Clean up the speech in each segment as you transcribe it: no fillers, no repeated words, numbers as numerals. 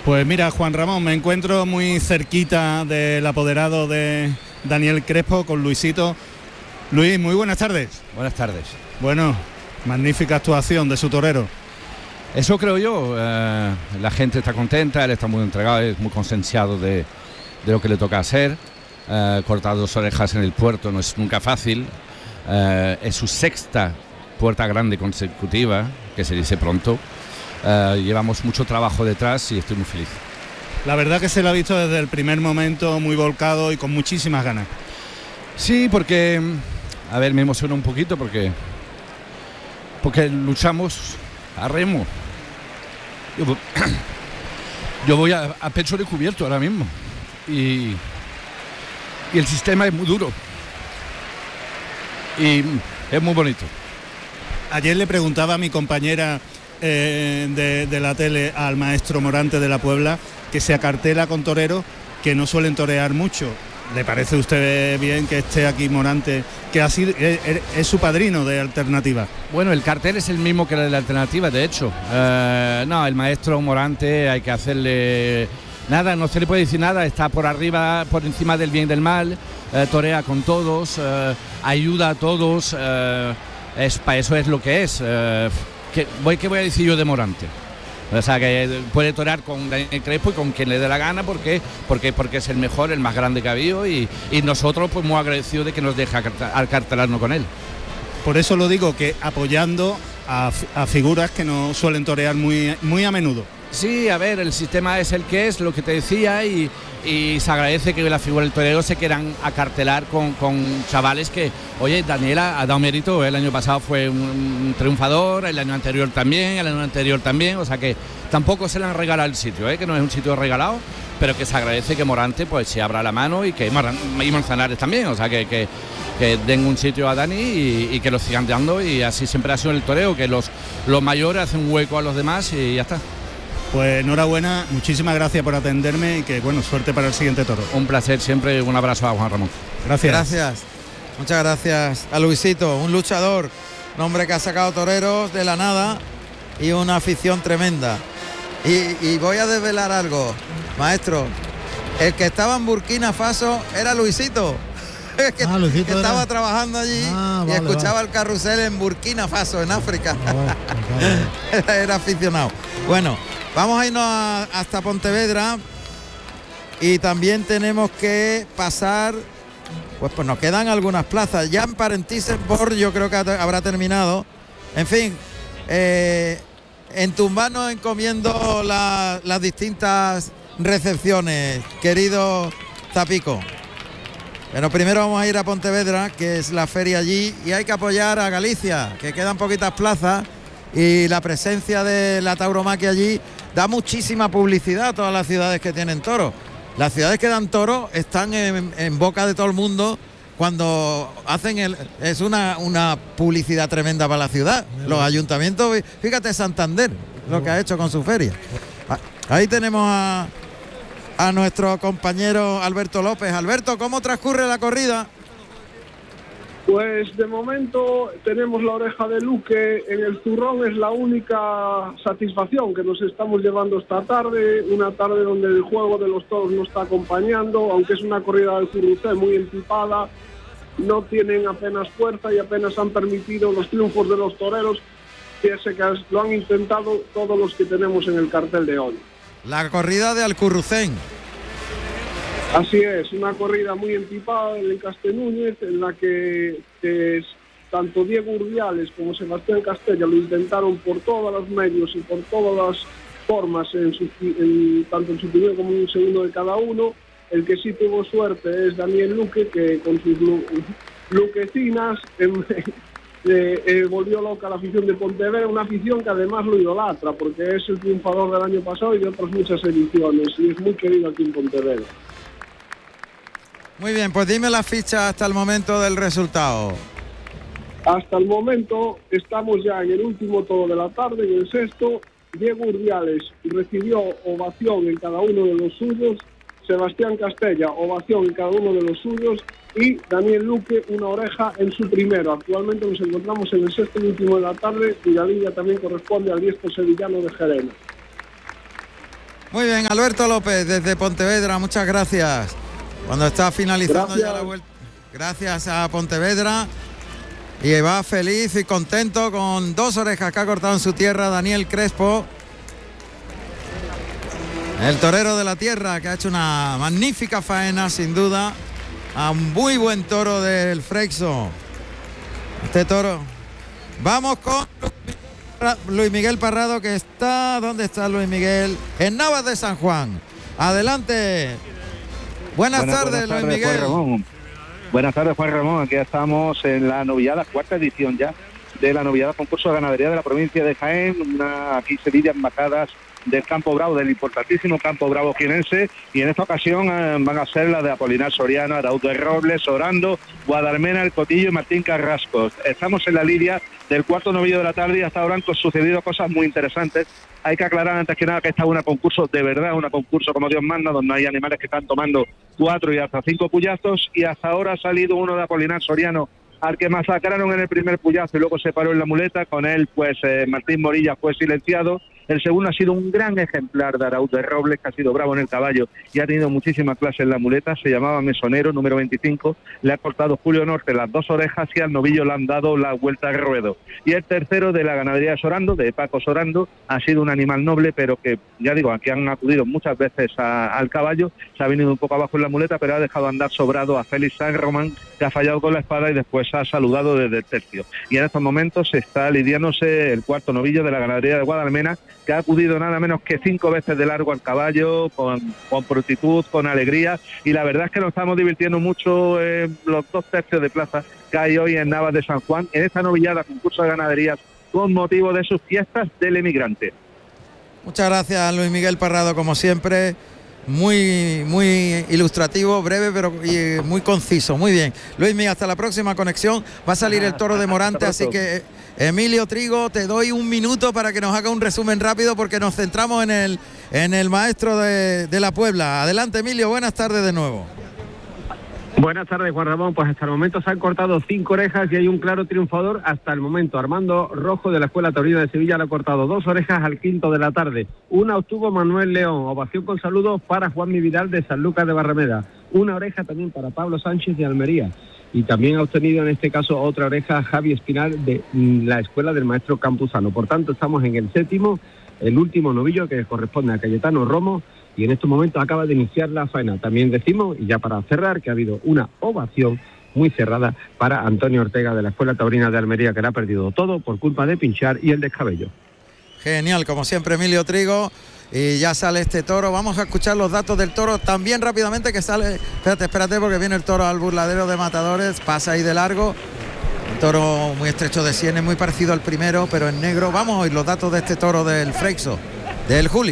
Pues mira, Juan Ramón, me encuentro muy cerquita del apoderado de Daniel Crespo con Luisito. Luis, muy buenas tardes. Buenas tardes. Bueno, magnífica actuación de su torero. Eso creo yo. La gente está contenta, él está muy entregado, es muy concienciado de lo que le toca hacer. Cortar 2 orejas en el puerto no es nunca fácil. Es su 6ª puerta grande consecutiva, que se dice pronto. Llevamos mucho trabajo detrás y estoy muy feliz. La verdad que se lo ha visto desde el primer momento muy volcado y con muchísimas ganas. Sí, porque, a ver, me emociona un poquito porque luchamos a remo. Yo voy a pecho descubierto ahora mismo y el sistema es muy duro y es muy bonito. Ayer le preguntaba a mi compañera de la tele al maestro Morante de la Puebla que se acartela con toreros que no suelen torear mucho. ¿Le parece a usted bien que esté aquí Morante, que así es su padrino de Alternativa? Bueno, el cartel es el mismo que el de la Alternativa, de hecho. No, el maestro Morante hay que hacerle nada, no se le puede decir nada, está por arriba, por encima del bien y del mal, torea con todos, ayuda a todos, para eso es lo que es. ¿Qué voy a decir yo de Morante? O sea, que puede torear con Daniel Crespo y con quien le dé la gana porque es el mejor, el más grande que ha habido y nosotros pues muy agradecidos de que nos deje acartelarnos con él. Por eso lo digo, que apoyando a figuras que no suelen torear muy a menudo. Sí, a ver, el sistema es el que es, lo que te decía, y se agradece que la figura del torero se quieran acartelar con chavales que, oye, Daniela ha dado mérito, el año pasado fue un triunfador, el año anterior también, o sea que tampoco se le han regalado el sitio, que no es un sitio regalado, pero que se agradece que Morante pues se abra la mano y Manzanares también, o sea que den un sitio a Dani y que lo sigan dando, y así siempre ha sido el toreo, que los mayores hacen un hueco a los demás y ya está. Pues enhorabuena, muchísimas gracias por atenderme y que bueno, suerte para el siguiente toro. Un placer siempre, un abrazo a Juan Ramón. Gracias. Muchas gracias a Luisito, un luchador, un hombre que ha sacado toreros de la nada y una afición tremenda. Y voy a desvelar algo, maestro, el que estaba en Burkina Faso era Luisito. Luisito que estaba trabajando allí y escuchaba el carrusel en Burkina Faso, en África. Era aficionado. Bueno, vamos a irnos hasta Pontevedra y también tenemos que pasar, pues nos quedan algunas plazas. Ya en Parentís-en-Bord yo creo que habrá terminado. En fin, en tus manos encomiendo las distintas recepciones, querido Zapico. Pero primero vamos a ir a Pontevedra, que es la feria allí, y hay que apoyar a Galicia, que quedan poquitas plazas, y la presencia de la tauromaquia allí da muchísima publicidad a todas las ciudades que tienen toros. Las ciudades que dan toros están en boca de todo el mundo cuando hacen es una publicidad tremenda para la ciudad. Los ayuntamientos, fíjate Santander, lo que ha hecho con su feria. Ahí tenemos a nuestro compañero Alberto López. Alberto, ¿cómo transcurre la corrida? Pues de momento tenemos la oreja de Luque en el zurrón, es la única satisfacción que nos estamos llevando esta tarde, una tarde donde el juego de los toros nos está acompañando, aunque es una corrida del Currucé muy empipada, no tienen apenas fuerza y apenas han permitido los triunfos de los toreros, que lo han intentado todos los que tenemos en el cartel de hoy. La corrida de Alcurrucén. Así es, una corrida muy empipada en Castenúñez, en la que tanto Diego Urdiales como Sebastián Castella lo intentaron por todos los medios y por todas las formas, tanto en su primero como en un segundo de cada uno. El que sí tuvo suerte es Daniel Luque, que con sus luquecinas volvió loca a la afición de Pontevedra, una afición que además lo idolatra, porque es el triunfador del año pasado y de otras muchas ediciones, y es muy querido aquí en Pontevedra. Muy bien, pues dime la ficha hasta el momento del resultado. Hasta el momento estamos ya en el último toro de la tarde, en el sexto. Diego Urdiales recibió ovación en cada uno de los suyos, Sebastián Castella ovación en cada uno de los suyos y Daniel Luque una oreja en su primero. Actualmente nos encontramos en el sexto y último de la tarde y la línea también corresponde al diestro sevillano de Gerena. Muy bien, Alberto López desde Pontevedra, muchas gracias. Cuando está finalizando ya la vuelta. Gracias a Pontevedra. Y va feliz y contento con 2 orejas que ha cortado en su tierra Daniel Crespo. El torero de la tierra, que ha hecho una magnífica faena, sin duda. A un muy buen toro del Freixo. Este toro. Vamos con Luis Miguel Parrado, que está... ¿Dónde está Luis Miguel? En Navas de San Juan. Adelante. Buenas tardes, Luis Miguel. Buenas tardes, Juan Ramón. Aquí estamos en la novillada, 4ª edición ya de la novillada concurso de ganadería de la provincia de Jaén. Aquí se lidian bajadas del Campo Bravo, del importantísimo Campo Bravo jienense, y en esta ocasión van a ser la de Apolinar Soriano, Araúz de Robles, Orando, Guadalmena, El Cotillo y Martín Carrascos. Estamos en la lidia del 4º novillo de la tarde y hasta ahora han sucedido cosas muy interesantes. Hay que aclarar antes que nada que esta es una concurso de verdad, una concurso como Dios manda, donde hay animales que están tomando 4 y hasta 5 puyazos, y hasta ahora ha salido uno de Apolinar Soriano, al que masacraron en el primer puyazo y luego se paró en la muleta. Con él pues Martín Morilla fue silenciado. El segundo ha sido un gran ejemplar de Araúz de Robles, que ha sido bravo en el caballo y ha tenido muchísima clase en la muleta. Se llamaba Mesonero, número 25. Le ha cortado Julio Norte las 2 orejas y al novillo le han dado la vuelta al ruedo. Y el tercero, de la ganadería de Sorando, de Paco Sorando, ha sido un animal noble, pero que, ya digo, aquí han acudido muchas veces al caballo. Se ha venido un poco abajo en la muleta, pero ha dejado andar sobrado a Félix San Román, que ha fallado con la espada y después ha saludado desde el tercio. Y en estos momentos está lidiándose el 4º novillo de la ganadería de Guadalmena, que ha acudido nada menos que 5 veces de largo al caballo, con prontitud, con alegría, y la verdad es que nos estamos divirtiendo mucho en los 2 tercios de plaza que hay hoy en Navas de San Juan, en esta novillada concurso de ganaderías con motivo de sus fiestas del emigrante. Muchas gracias, Luis Miguel Parrado, como siempre. Muy ilustrativo, breve, pero muy conciso. Muy bien, Luis Miguel, hasta la próxima conexión. Va a salir el toro de Morante, así que Emilio Trigo, te doy un minuto para que nos haga un resumen rápido, porque nos centramos en el maestro de la Puebla. Adelante, Emilio, buenas tardes de nuevo. Buenas tardes, Juan Ramón. Pues hasta el momento se han cortado 5 orejas y hay un claro triunfador hasta el momento. Armando Rojo, de la Escuela Taurina de Sevilla, le ha cortado 2 orejas al 5º de la tarde. Una obtuvo Manuel León. Ovación con saludos para Juan Mi Vidal de San Lucas de Barrameda. Una oreja también para Pablo Sánchez de Almería. Y también ha obtenido en este caso otra oreja Javi Espinal de la Escuela del Maestro Campuzano. Por tanto, estamos en el 7º, el último novillo, que corresponde a Cayetano Romo, y en estos momentos acaba de iniciar la faena. También decimos, y ya para cerrar, que ha habido una ovación muy cerrada para Antonio Ortega de la Escuela Taurina de Almería, que le ha perdido todo por culpa de pinchar y el descabello. Genial, como siempre, Emilio Trigo. Y ya sale este toro. Vamos a escuchar los datos del toro también rápidamente, que sale... Espérate, porque viene el toro al burladero de Matadores, pasa ahí de largo. Un toro muy estrecho de sienes, muy parecido al primero, pero en negro. Vamos a oír los datos de este toro del Freixo, del Juli.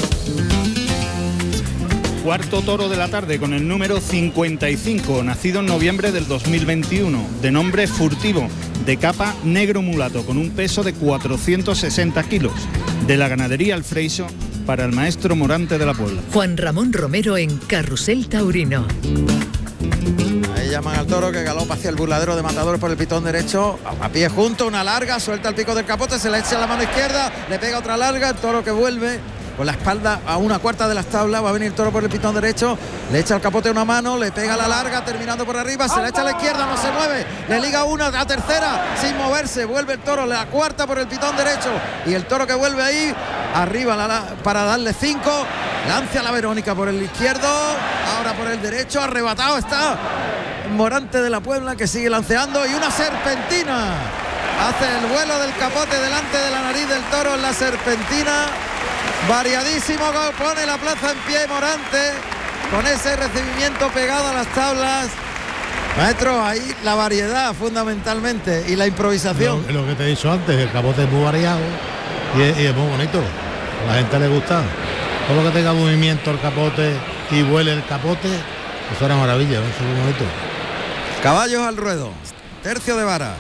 4º toro de la tarde, con el número 55, nacido en noviembre del 2021, de nombre Furtivo, de capa negro mulato, con un peso de 460 kilos, de la ganadería El Freixo, para el maestro Morante de la Puebla. Juan Ramón Romero en Carrusel Taurino. Ahí llaman al toro, que galopa hacia el burladero de Matadores por el pitón derecho, a pie junto, una larga, suelta el pico del capote, se le echa la mano izquierda, le pega otra larga, el toro que vuelve con la espalda a 1/4 de las tablas. Va a venir el toro por el pitón derecho, le echa el capote una mano, le pega la larga, terminando por arriba, se la echa a la izquierda, no se mueve, le liga una, la tercera sin moverse, vuelve el toro, la 4ª por el pitón derecho, y el toro que vuelve ahí arriba para darle 5, lanza a la Verónica por el izquierdo, ahora por el derecho, arrebatado está Morante de la Puebla, que sigue lanceando, y una serpentina, hace el vuelo del capote delante de la nariz del toro en la serpentina. Variadísimo, pone la plaza en pie Morante, con ese recibimiento pegado a las tablas. Maestro, ahí la variedad fundamentalmente y la improvisación. Lo que te he dicho antes, el capote es muy variado y es muy bonito. A la gente le gusta. Todo lo que tenga movimiento el capote y vuele el capote, eso era maravilla, eso es muy bonito. Caballos al ruedo, tercio de vara.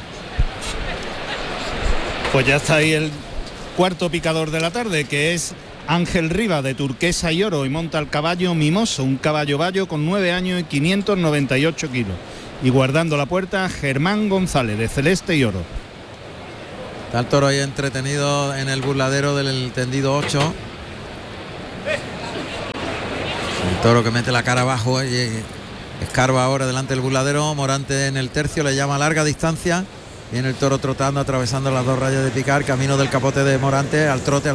Pues ya está ahí el 4º picador de la tarde, que es Ángel Riva, de turquesa y oro, y monta el caballo Mimoso, un caballo bayo con 9 años y 598 kilos. Y guardando la puerta, Germán González, de celeste y oro. Está el toro ahí entretenido en el burladero del tendido 8. Toro que mete la cara abajo y escarba ahora delante del burladero. Morante en el tercio le llama a larga distancia. Viene el toro trotando, atravesando las 2 rayas de picar, camino del capote de Morante, al trote.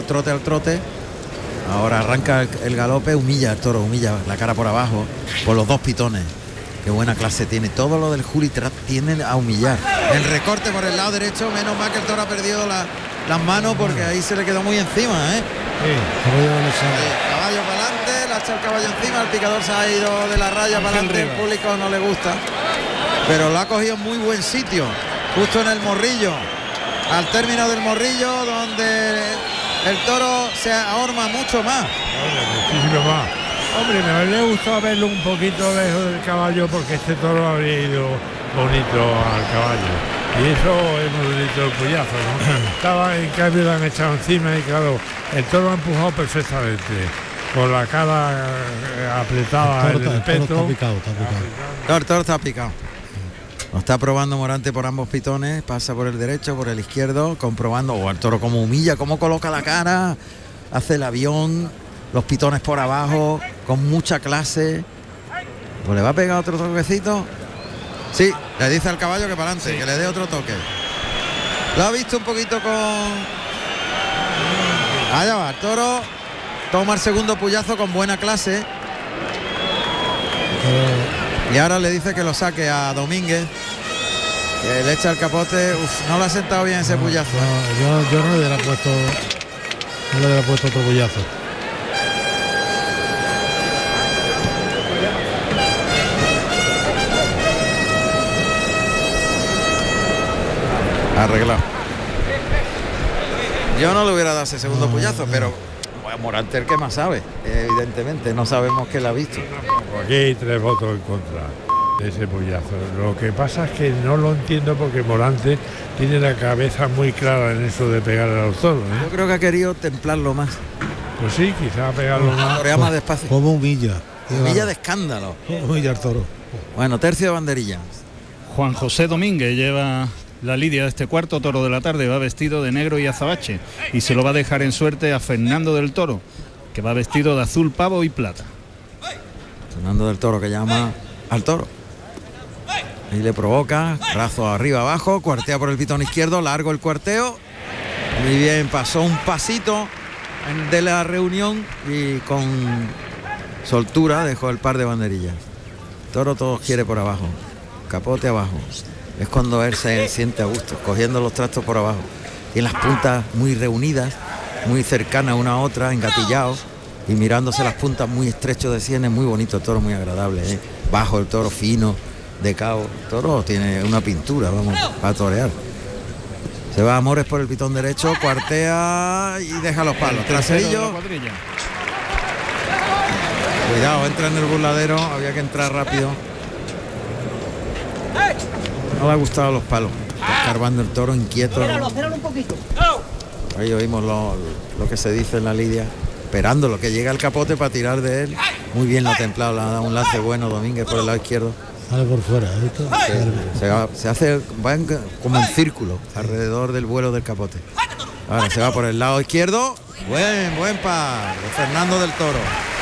Ahora arranca el galope, humilla el toro, humilla la cara por abajo, por los 2 pitones. Qué buena clase tiene. Todo lo del Juli Trap tiende a humillar. El recorte por el lado derecho, menos mal que el toro ha perdido las manos porque ahí se le quedó muy encima, ¿eh? Caballo para adelante, le ha echado el caballo encima, el picador se ha ido de la raya para adelante, el público no le gusta, pero lo ha cogido en muy buen sitio, justo en el morrillo, al término del morrillo, donde el toro se ahorma mucho más. Muchísimo más. Hombre, me habría gustado verlo un poquito lejos del caballo porque este toro habría ido bonito al caballo. Y eso es muy bonito el puyazo, ¿no? Estaba, en cambio, le han echado encima y claro, el toro ha empujado perfectamente. Con la cara apretada en el pecho. El toro está picado. Lo está probando Morante por ambos pitones, pasa por el derecho, por el izquierdo, comprobando el toro como humilla, cómo coloca la cara, hace el avión, los pitones por abajo, con mucha clase. Pues le va a pegar otro toquecito. Sí, le dice al caballo que para adelante, que le dé otro toque. Lo ha visto un poquito con... Allá va, el toro toma el segundo puyazo con buena clase. Y ahora le dice que lo saque a Domínguez, que le echa el capote. No le ha sentado bien ese puyazo. Yo no le hubiera puesto otro puyazo. Arreglado. Yo no le hubiera dado ese segundo puyazo, pero Morante el que más sabe, evidentemente, no sabemos que la ha visto. Aquí hay 3 votos en contra de ese puyazo. Lo que pasa es que no lo entiendo porque Morante tiene la cabeza muy clara en eso de pegar a los toros, ¿eh? Yo creo que ha querido templarlo más. Pues sí, quizá pegarlo más. Torea más despacio. Como humilla. Humilla de escándalo. Humilla al toro. Bueno, tercio de banderilla. Juan José Domínguez lleva la lidia de este cuarto toro de la tarde, va vestido de negro y azabache y se lo va a dejar en suerte a Fernando del Toro, que va vestido de azul pavo y plata. Fernando del Toro que llama al toro. Ahí le provoca, brazo arriba abajo, cuartea por el pitón izquierdo, largo el cuarteo. Muy bien, pasó un pasito de la reunión y con soltura dejó el par de banderillas. Toro todos quiere por abajo, capote abajo. Es cuando él se siente a gusto, cogiendo los trastos por abajo. Tiene las puntas muy reunidas, muy cercanas una a otra, engatillados, y mirándose las puntas muy estrechos de sienes, muy bonito el toro, muy agradable, ¿eh? Bajo el toro, fino, de cabo. El toro tiene una pintura, vamos, para torear. Se va Amores por el pitón derecho, cuartea y deja los palos. Traserillo. Cuidado, entra en el burladero, había que entrar rápido. No le ha gustado los palos. Está escarbando el toro, inquieto. Espéralo un poquito. Ahí oímos lo que se dice en la lidia. Esperando lo que llega el capote para tirar de él. Muy bien lo ha templado, le ha dado un lance bueno Domínguez por el lado izquierdo. Sale por fuera, ¿visto? Se hace, como en círculo alrededor del vuelo del capote. Ahora se va por el lado izquierdo. Buen par de Fernando del Toro.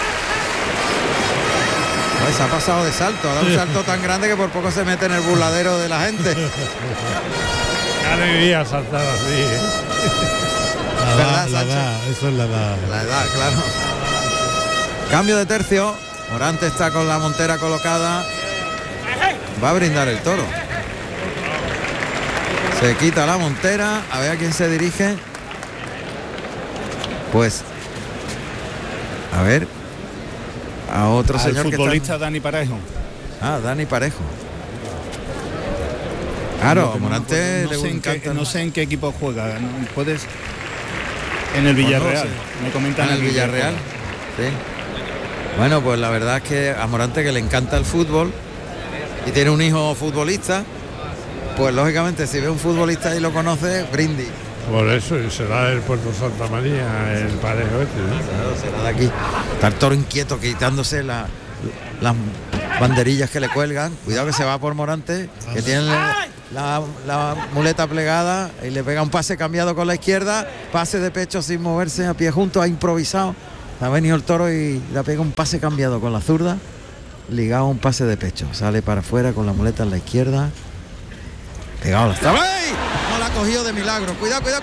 Se ha pasado de salto, ha dado un salto tan grande que por poco se mete en el burladero de la gente. Qué alegría saltar así, ¿eh? La edad, eso es la edad. La edad, claro. Cambio de tercio. Morante está con la montera colocada. Va a brindar el toro. Se quita la montera. A ver a quién se dirige. Pues, a ver, a otro señor futbolista que está... Dani Parejo. Dani Parejo. Claro, a Morante no le encanta. No sé en qué equipo juega. ¿No? Puedes en el Villarreal. Me comentan en el Villarreal. Sí. Bueno, pues la verdad es que a Morante, que le encanta el fútbol y tiene un hijo futbolista, pues lógicamente si ve un futbolista y lo conoce, brindis. Por eso será del Puerto Santa María el Parejo este, ¿no? Claro, será de aquí. Está el toro inquieto quitándose las banderillas que le cuelgan. Cuidado que se va por Morante, que tiene la muleta plegada y le pega un pase cambiado con la izquierda, pase de pecho sin moverse, a pie junto, ha improvisado Ha venido el toro y le pega un pase cambiado con la zurda, ligado a un pase de pecho. Sale para afuera con la muleta en la izquierda. Pegado a la tabla. ¡Ay! No la ha cogido de milagro. Cuidado. Cuidado,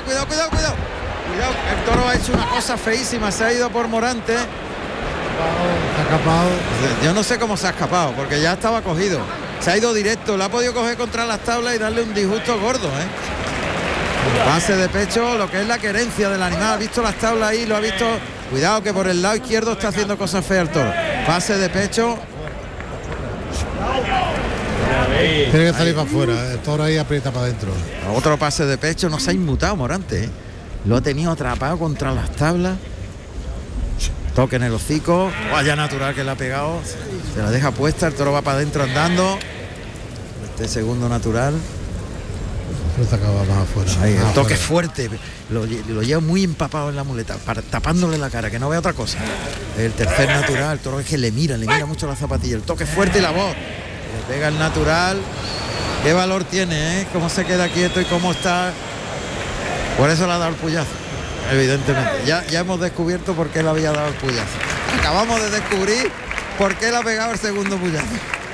el toro ha hecho una cosa feísima. Se ha ido por Morante. Se ha escapado. Yo no sé cómo se ha escapado, porque ya estaba cogido. Se ha ido directo. Le ha podido coger contra las tablas y darle un disgusto gordo, Pase de pecho, lo que es la querencia del animal. Ha visto las tablas ahí, lo ha visto. Cuidado que por el lado izquierdo está haciendo cosas feas el toro. Pase de pecho. Tiene que salir para afuera, el toro ahí aprieta para adentro. Otro pase de pecho, no se ha inmutado Morante, Lo ha tenido atrapado contra las tablas. Toque en el hocico. Vaya natural que le ha pegado. Se la deja puesta, el toro va para adentro andando. Este segundo natural. Se sacaba más afuera. Ahí, el toque fuerte. Lo lleva muy empapado en la muleta, tapándole la cara, que no vea otra cosa. El tercer natural, el toro es que le mira mucho la zapatilla. El toque fuerte y la voz. Le pega el natural. Qué valor tiene, cómo se queda quieto y cómo está. Por eso le ha dado el puyazo, evidentemente. Ya hemos descubierto por qué le había dado el puyazo. Acabamos de descubrir por qué le ha pegado el segundo puyazo.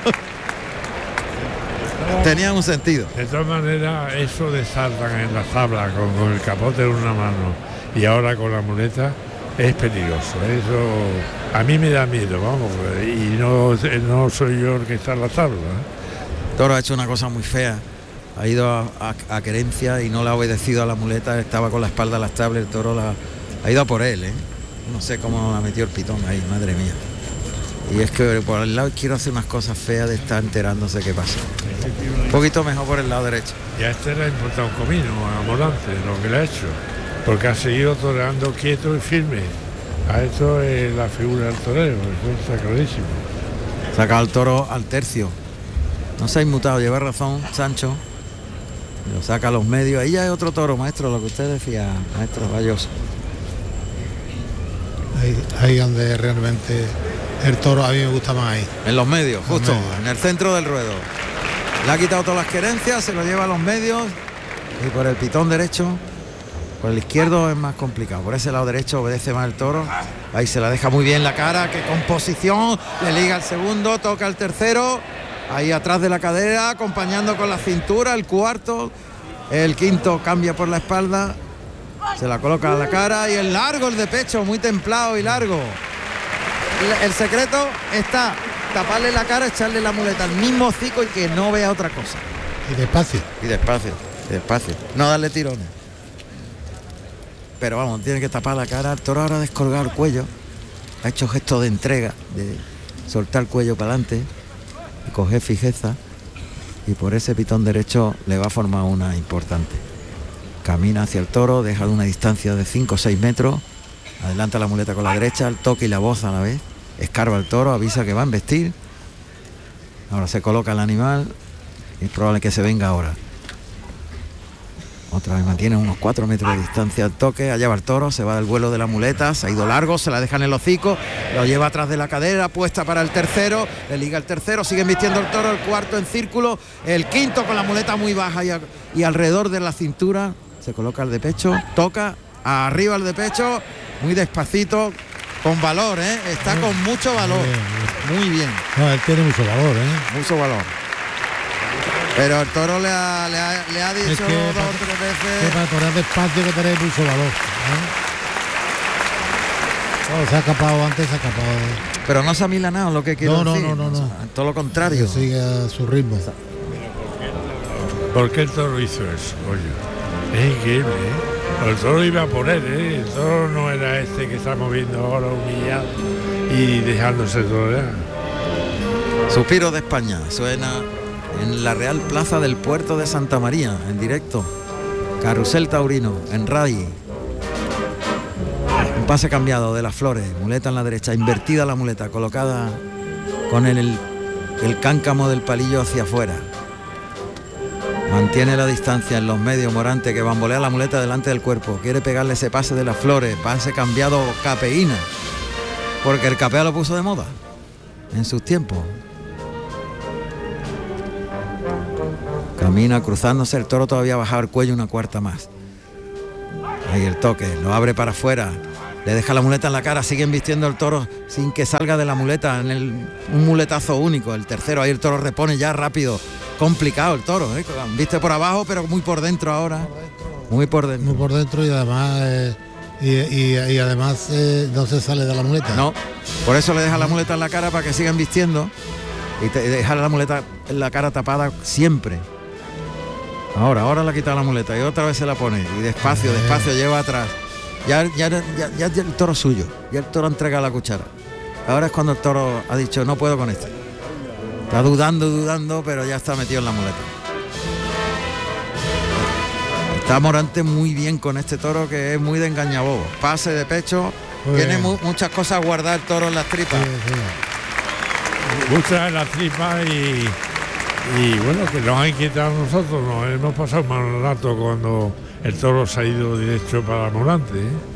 Tenía un sentido. De todas maneras, eso de saltan en la tabla con el capote en una mano y ahora con la muleta es peligroso. Eso a mí me da miedo, vamos, y no soy yo el que está en la tabla. Toro ha hecho una cosa muy fea. Ha ido a querencia y no le ha obedecido a la muleta. Estaba con la espalda a las tablas. El toro ha ido a por él. No sé cómo la metió el pitón ahí, madre mía. Y es que por el lado izquierdo hace unas cosas feas de estar enterándose qué pasa. Un poquito mejor por el lado derecho. Y a este le ha importado un comino a Morante, lo que le ha hecho. Porque ha seguido toreando quieto y firme. A esto es la figura del torero, eso está clarísimo. Saca al toro al tercio. No se ha inmutado, lleva razón Sancho. Lo saca a los medios. Ahí ya es otro toro, maestro, lo que usted decía, maestro Valloso. Ahí donde realmente el toro a mí me gusta más ahí. En los medios, justo, en el centro del ruedo. Le ha quitado todas las querencias, se lo lleva a los medios. Y por el pitón derecho, por el izquierdo es más complicado. Por ese lado derecho obedece más el toro. Ahí se la deja muy bien la cara, qué composición. Le liga el segundo, toca el tercero. Ahí atrás de la cadera, acompañando con la cintura, el cuarto. El quinto cambia por la espalda. Se la coloca a la cara y el largo, el de pecho, muy templado y largo. El secreto está taparle la cara, echarle la muleta al mismo hocico y que no vea otra cosa. Y despacio. Y despacio. No darle tirones. Pero vamos, tiene que tapar la cara. El toro ahora ha descolgado el cuello. Ha hecho gesto de entrega, de soltar el cuello para adelante y coger fijeza. Y por ese pitón derecho le va a formar una importante. Camina hacia el toro, deja de una distancia de 5 o 6 metros. Adelanta la muleta con la derecha, el toque y la voz a la vez. Escarba el toro, avisa que va a embestir. Ahora se coloca el animal y es probable que se venga ahora. Otra vez mantiene unos 4 metros de distancia al toque. Allá va el toro, se va del vuelo de la muleta, se ha ido largo, se la deja en el hocico, lo lleva atrás de la cadera, puesta para el tercero, le liga el tercero, sigue vistiendo el toro, el cuarto en círculo, el quinto con la muleta muy baja y alrededor de la cintura. Se coloca el de pecho, toca, arriba el de pecho, muy despacito, con valor, está con mucho valor. Muy bien. No, él tiene mucho valor, Mucho valor. Pero el toro le ha dicho es que 2 o 3 veces. Que para torear despacio que tener mucho valor. Se ha escapado antes, se ha escapado. Pero no se ha milanado lo que quiero decir. No. Todo lo contrario. Sigue a su ritmo. ¿Por qué el toro hizo eso? Oye, es increíble, El toro iba a por él, El toro no era este que estamos viendo ahora humillado y dejándose torear. Suspiro de España suena en la Real Plaza del Puerto de Santa María, en directo. Carrusel taurino, en RAI. Un pase cambiado de las flores, muleta en la derecha, invertida la muleta, colocada con el cáncamo del palillo hacia afuera. Mantiene la distancia en los medios Morante, que bambolea la muleta delante del cuerpo. Quiere pegarle ese pase de las flores, pase cambiado capeína, porque el capea lo puso de moda en sus tiempos. Camina cruzándose, el toro todavía ha bajado el cuello una cuarta más. Ahí el toque, lo abre para afuera. le deja la muleta en la cara, siguen vistiendo el toro sin que salga de la muleta, un muletazo único. El tercero, ahí el toro repone ya rápido, complicado el toro, viste por abajo pero muy por dentro ahora, muy por dentro. Muy por dentro y además y además no se sale de la muleta. No, por eso le deja la muleta en la cara para que sigan vistiendo y dejar la muleta en la cara tapada siempre. Ahora le ha quitado la muleta y otra vez se la pone y despacio lleva atrás. Ya el toro es suyo, ya el toro entrega la cuchara. Ahora es cuando el toro ha dicho no puedo con este. Está dudando, pero ya está metido en la muleta. Está Morante muy bien con este toro, que es muy de engañabobo. Pase de pecho, tiene muchas cosas a guardar el toro en las tripas. Sí. Muchas en las tripas y bueno, que nos ha inquietado a nosotros, nos hemos pasado un mal rato cuando el toro se ha ido directo para Morante.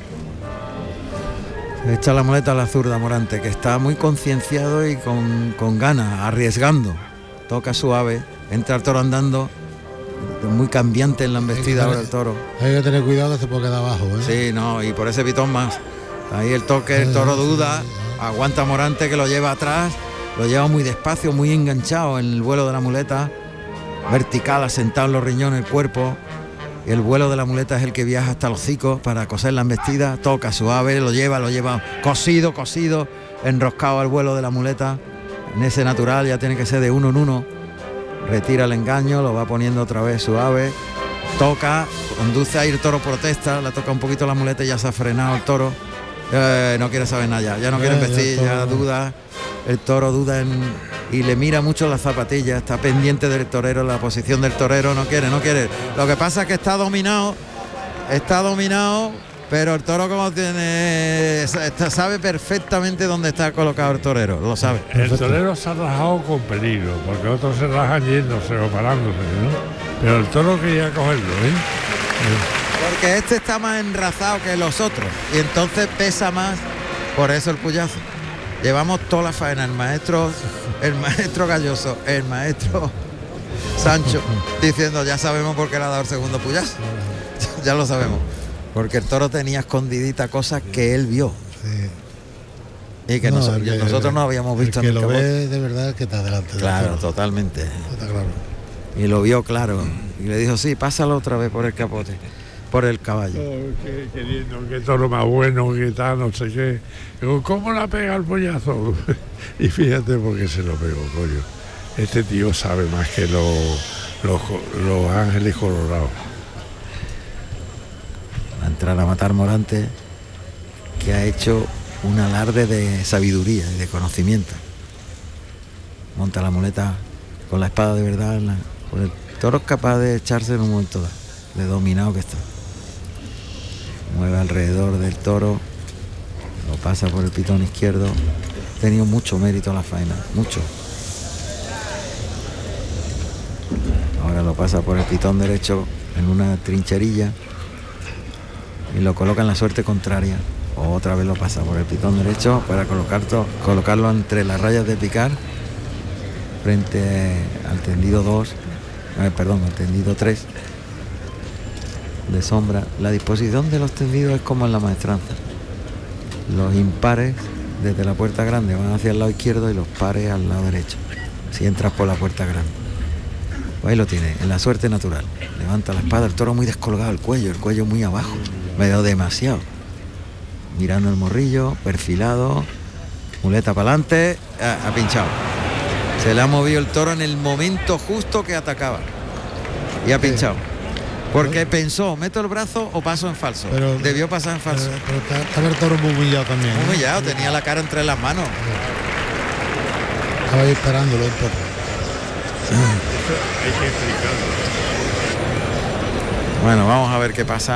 Echa la muleta a la zurda Morante, que está muy concienciado y con ganas, arriesgando. Toca suave, entra el toro andando, muy cambiante en la embestida ahora el toro. Hay que tener cuidado que se puede quedar abajo, Sí, no, y por ese pitón más. Ahí el toque, el toro duda, aguanta Morante que lo lleva atrás, lo lleva muy despacio, muy enganchado en el vuelo de la muleta, vertical, asentado en los riñones, el cuerpo. El vuelo de la muleta es el que viaja hasta los hocicos para coser la embestida, toca suave, lo lleva cosido, enroscado al vuelo de la muleta. En ese natural ya tiene que ser de uno en uno. Retira el engaño, lo va poniendo otra vez suave, toca, conduce ahí, el toro protesta, le toca un poquito la muleta y ya se ha frenado el toro. No quiere saber nada ya no quiere embestir, ya duda. El toro duda y le mira mucho las zapatillas, está pendiente del torero, la posición del torero, no quiere. Lo que pasa es que está dominado, pero el toro como sabe perfectamente dónde está colocado el torero, lo sabe. El torero se ha rajado con peligro, porque otros se rajan yéndose o parándose, ¿no? Pero el toro quería cogerlo, Porque este está más enrazado que los otros y entonces pesa más, por eso el puyazo. Llevamos toda la faena, el maestro Galloso, el maestro Sancho, diciendo ya sabemos por qué le ha dado el segundo puyazo. Ya lo sabemos. Porque el toro tenía escondidita cosas que él vio. Sí. Y que nosotros no habíamos visto el que en el lo capote. ve de verdad que está delante. Claro, totalmente. Está claro. Y lo vio claro. Y le dijo, sí, pásalo otra vez por el capote. Por el caballo. Queriendo que toro más bueno, que tal, no sé qué. Digo, ¿cómo la pega el pollazo? Y fíjate por qué se lo pegó, coño. Este tío sabe más que los ángeles colorados. Va a entrar a matar Morante, que ha hecho un alarde de sabiduría y de conocimiento. Monta la muleta con la espada de verdad. El toro es capaz de echarse en un momento dado, de dominado que está. Mueve alrededor del toro, lo pasa por el pitón izquierdo. Ha tenido mucho mérito la faena, mucho. Ahora lo pasa por el pitón derecho en una trincherilla y lo coloca en la suerte contraria. Otra vez lo pasa por el pitón derecho para colocarlo entre las rayas de picar frente al tendido 2, al tendido 3 de sombra. La disposición de los tendidos es como en la maestranza. Los impares desde la puerta grande van hacia el lado izquierdo y los pares al lado derecho, si entras por la puerta grande. Pues ahí lo tiene, en la suerte natural. Levanta la espada, el toro muy descolgado, el cuello muy abajo, medio demasiado. Mirando el morrillo, perfilado, muleta para adelante, ha pinchado. Se le ha movido el toro en el momento justo que atacaba y ha pinchado. Porque pensó, ¿meto el brazo o paso en falso? Pero debió pasar en falso. Pero estaba el toro muy humillado también. Muy humillado, tenía la cara entre las manos. Estaba ahí esperándolo un poco. Hay que explicarlo. Bueno, vamos a ver qué pasa.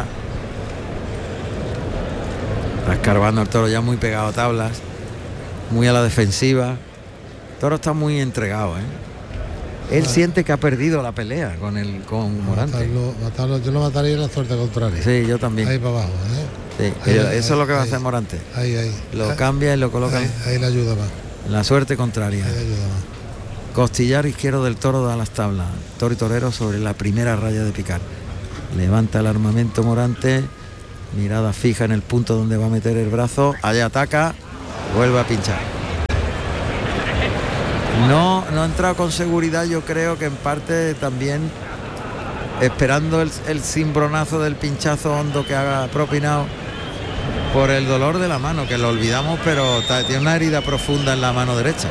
Está escarbando el toro ya muy pegado a tablas, muy a la defensiva. El toro está muy entregado, Él siente que ha perdido la pelea con Morante. Yo lo mataría en la suerte contraria. Sí, yo también. Ahí para abajo, Sí, eso es lo que va a hacer Morante. Ahí. Lo cambia y lo coloca. Ahí le ayuda más. La suerte contraria. Ahí le ayuda más. Costillar izquierdo del toro da las tablas. Toro y torero sobre la primera raya de picar. Levanta el armamento Morante mirada fija en el punto donde va a meter el brazo, allá ataca, vuelve a pinchar. No ha entrado con seguridad, yo creo que en parte también esperando el cimbronazo del pinchazo hondo que ha propinado por el dolor de la mano, que lo olvidamos, pero tiene una herida profunda en la mano derecha.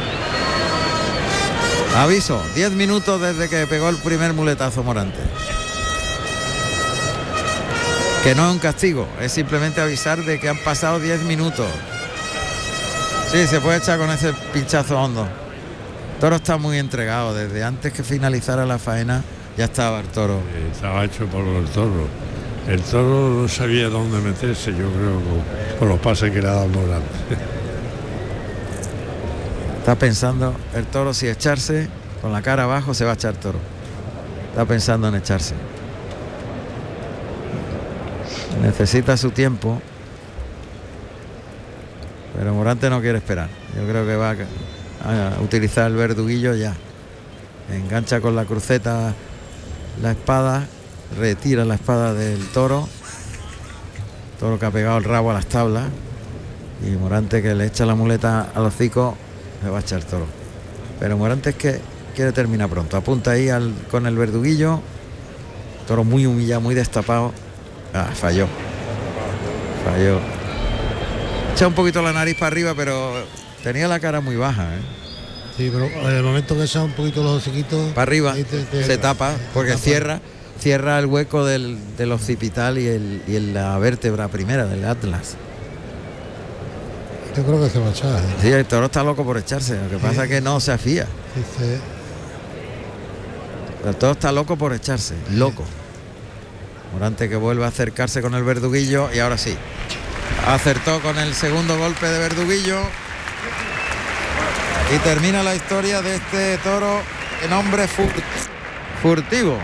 Aviso, 10 minutos desde que pegó el primer muletazo Morante. Que no es un castigo, es simplemente avisar de que han pasado 10 minutos. Sí, se puede echar con ese pinchazo hondo. El toro está muy entregado, desde antes que finalizara la faena ya estaba el toro. Estaba hecho por el toro. El toro no sabía dónde meterse, yo creo, con los pases que le ha dado Morante. Está pensando el toro si echarse, con la cara abajo se va a echar el toro. Está pensando en echarse. Necesita su tiempo, pero Morante no quiere esperar. Yo creo que va a utilizar el verduguillo ya. Engancha con la cruceta la espada, retira la espada del toro. Toro que ha pegado el rabo a las tablas. Y Morante, que le echa la muleta al hocico, le va a echar el toro. Pero Morante es que quiere terminar pronto. Apunta ahí con el verduguillo. Toro muy humillado, muy destapado. Falló. Echa un poquito la nariz para arriba, pero tenía la cara muy baja, ¿eh? Sí, pero en el momento que echa un poquito los hociquitos para arriba, se tapa, porque cierra el hueco del occipital y la vértebra primera del atlas. Yo creo que se va a echar. Sí, el toro está loco por echarse, lo que pasa es que no se afía. Sí. El toro está loco por echarse, loco. Morante, que vuelve a acercarse con el verduguillo, y ahora sí, acertó con el segundo golpe de verduguillo y termina la historia de este toro en hombre furtivo,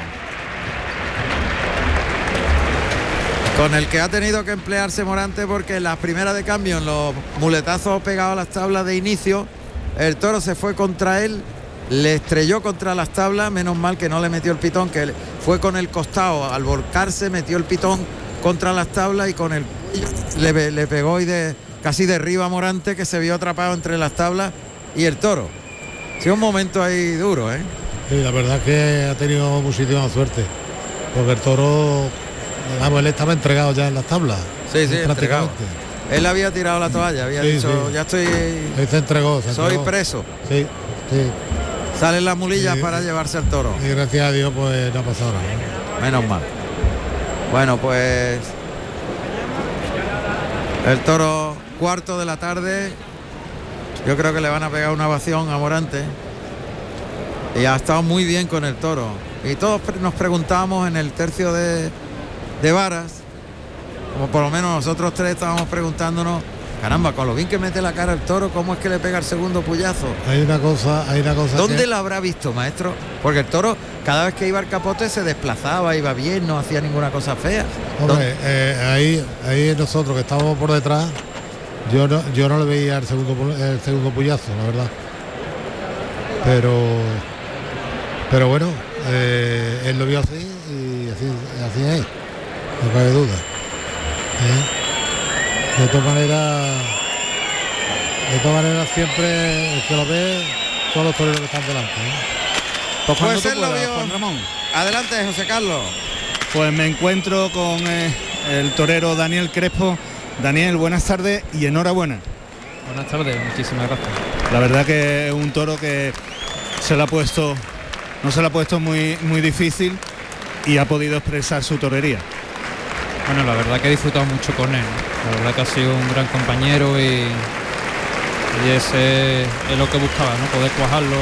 con el que ha tenido que emplearse Morante, porque en las primeras de cambio, en los muletazos pegados a las tablas de inicio, el toro se fue contra él, le estrelló contra las tablas, menos mal que no le metió el pitón, que fue con el costado, al volcarse metió el pitón contra las tablas y con el le pegó y casi derriba a Morante, que se vio atrapado entre las tablas y el toro. Ha sido un momento ahí duro, ¿eh? Sí, la verdad es que ha tenido muchísima suerte, porque el toro, digamos, él estaba entregado ya en las tablas. Sí, entregado. Él había tirado la toalla, había dicho, ya estoy... Él se entregó. Soy preso. Sí. Salen las mulillas para llevarse al toro. Y gracias a Dios pues no ha pasado nada, ¿eh? Menos mal. Bueno, pues el toro, cuarto de la tarde. Yo creo que le van a pegar una ovación a Morante. Y ha estado muy bien con el toro. Y todos nos preguntábamos en el tercio de varas, como por lo menos nosotros tres estábamos preguntándonos, caramba, con lo bien que mete la cara el toro, ¿cómo es que le pega el segundo puyazo? Hay una cosa. ¿Dónde la habrá visto, maestro? Porque el toro, cada vez que iba al capote, se desplazaba, iba bien, no hacía ninguna cosa fea. Hombre, ahí nosotros que estábamos por detrás, yo no le veía el segundo puyazo, la verdad. Pero bueno, él lo vio así y así es, no cabe duda. De todas maneras siempre el que lo ve son los toreros que están delante, Pues puede serlo, Juan Ramón. Adelante, José Carlos. Pues me encuentro con el torero Daniel Crespo. Daniel, buenas tardes y enhorabuena. Buenas tardes, muchísimas gracias. La verdad que es un toro que no se le ha puesto muy, muy difícil y ha podido expresar su torería. Bueno, la verdad que he disfrutado mucho con él. La verdad que ha sido un gran compañero y ese es lo que buscaba, ¿no? Poder cuajarlo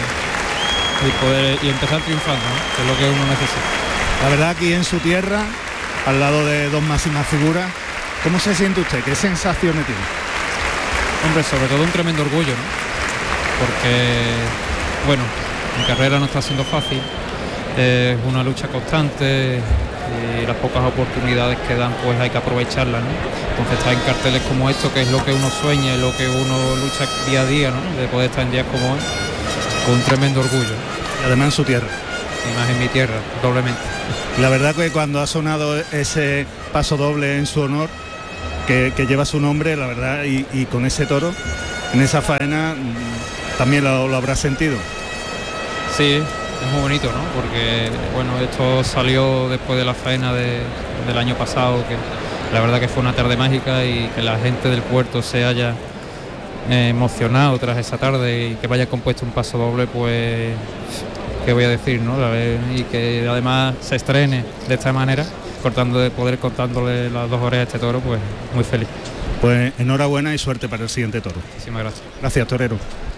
y empezar triunfando, ¿no? Que es lo que uno necesita. La verdad, aquí en su tierra, al lado de dos máximas figuras, ¿cómo se siente usted? ¿Qué sensaciones tiene? Hombre, sobre todo un tremendo orgullo, ¿no? Porque, bueno, mi carrera no está siendo fácil, es una lucha constante y las pocas oportunidades que dan pues hay que aprovecharlas, ¿no? Entonces estar en carteles como esto, que es lo que uno sueña y lo que uno lucha día a día, ¿no? De poder estar en días como hoy, con un tremendo orgullo. Y además en su tierra. Y más en mi tierra, doblemente. La verdad que cuando ha sonado ese paso doble en su honor que lleva su nombre, la verdad, y con ese toro, en esa faena, también lo habrá sentido. Sí, es muy bonito, ¿no? Porque, bueno, esto salió después de la faena del año pasado, que la verdad que fue una tarde mágica, y que la gente del puerto se haya emocionado tras esa tarde y que vaya compuesto un paso doble, pues, ¿qué voy a decir, no? Y que además se estrene de esta manera, cortándole las 2 orejas a este toro, pues muy feliz. Pues enhorabuena y suerte para el siguiente toro. Muchísimas gracias. Gracias, torero.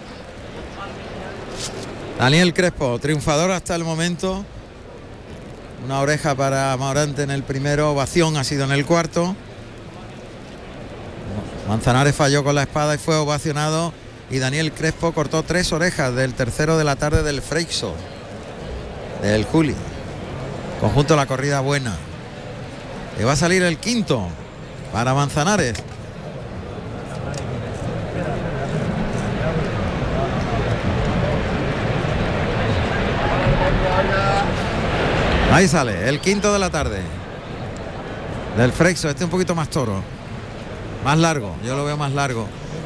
Daniel Crespo, triunfador hasta el momento. Una oreja para Morante en el primero, ovación ha sido en el cuarto. Manzanares falló con la espada y fue ovacionado, y Daniel Crespo cortó 3 orejas del tercero de la tarde del Freixo, del Juli. Conjunto La Corrida Buena. Y va a salir el quinto para Manzanares. Ahí sale, el quinto de la tarde del Freixo. Este un poquito más toro, más largo, yo lo veo más largo.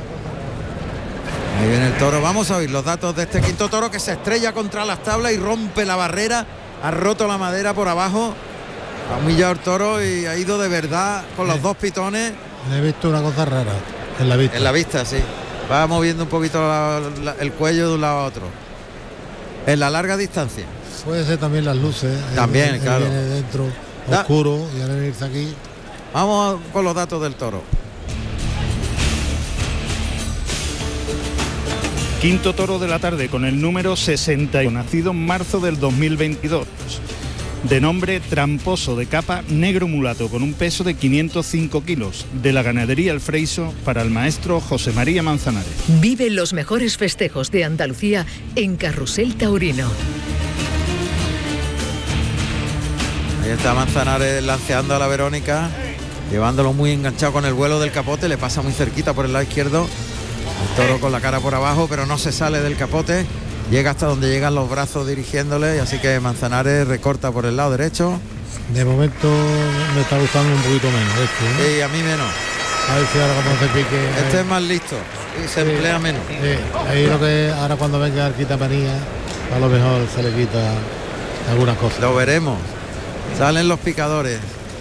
Ahí viene el toro. Vamos a oír los datos de este quinto toro, que se estrella contra las tablas y rompe la barrera. Ha roto la madera por abajo, ha humillado el toro y ha ido de verdad con los 2 pitones. He visto una cosa rara en la vista. En la vista, sí. Va moviendo un poquito el cuello de un lado a otro. En la larga distancia. Puede ser también las luces. También, claro. Viene dentro oscuro y al venirse aquí. Vamos con los datos del toro. Quinto toro de la tarde con el número 60, nacido en marzo del 2022. De nombre Tramposo, de capa negro mulato, con un peso de 505 kilos, de la ganadería El Freixo, para el maestro José María Manzanares. Vive los mejores festejos de Andalucía en Carrusel Taurino. Ahí está Manzanares lanceando a la Verónica, llevándolo muy enganchado con el vuelo del capote, le pasa muy cerquita por el lado izquierdo. El toro con la cara por abajo, pero no se sale del capote, llega hasta donde llegan los brazos dirigiéndole, y así que Manzanares recorta por el lado derecho. De momento me está gustando un poquito menos este, ¿eh? Sí, a mí menos. A ver si ahora cuando se pique. Este es más listo y se emplea menos. Ahí lo que ahora cuando venga el quitamanía, a lo mejor se le quita algunas cosas. Lo veremos. Salen los picadores.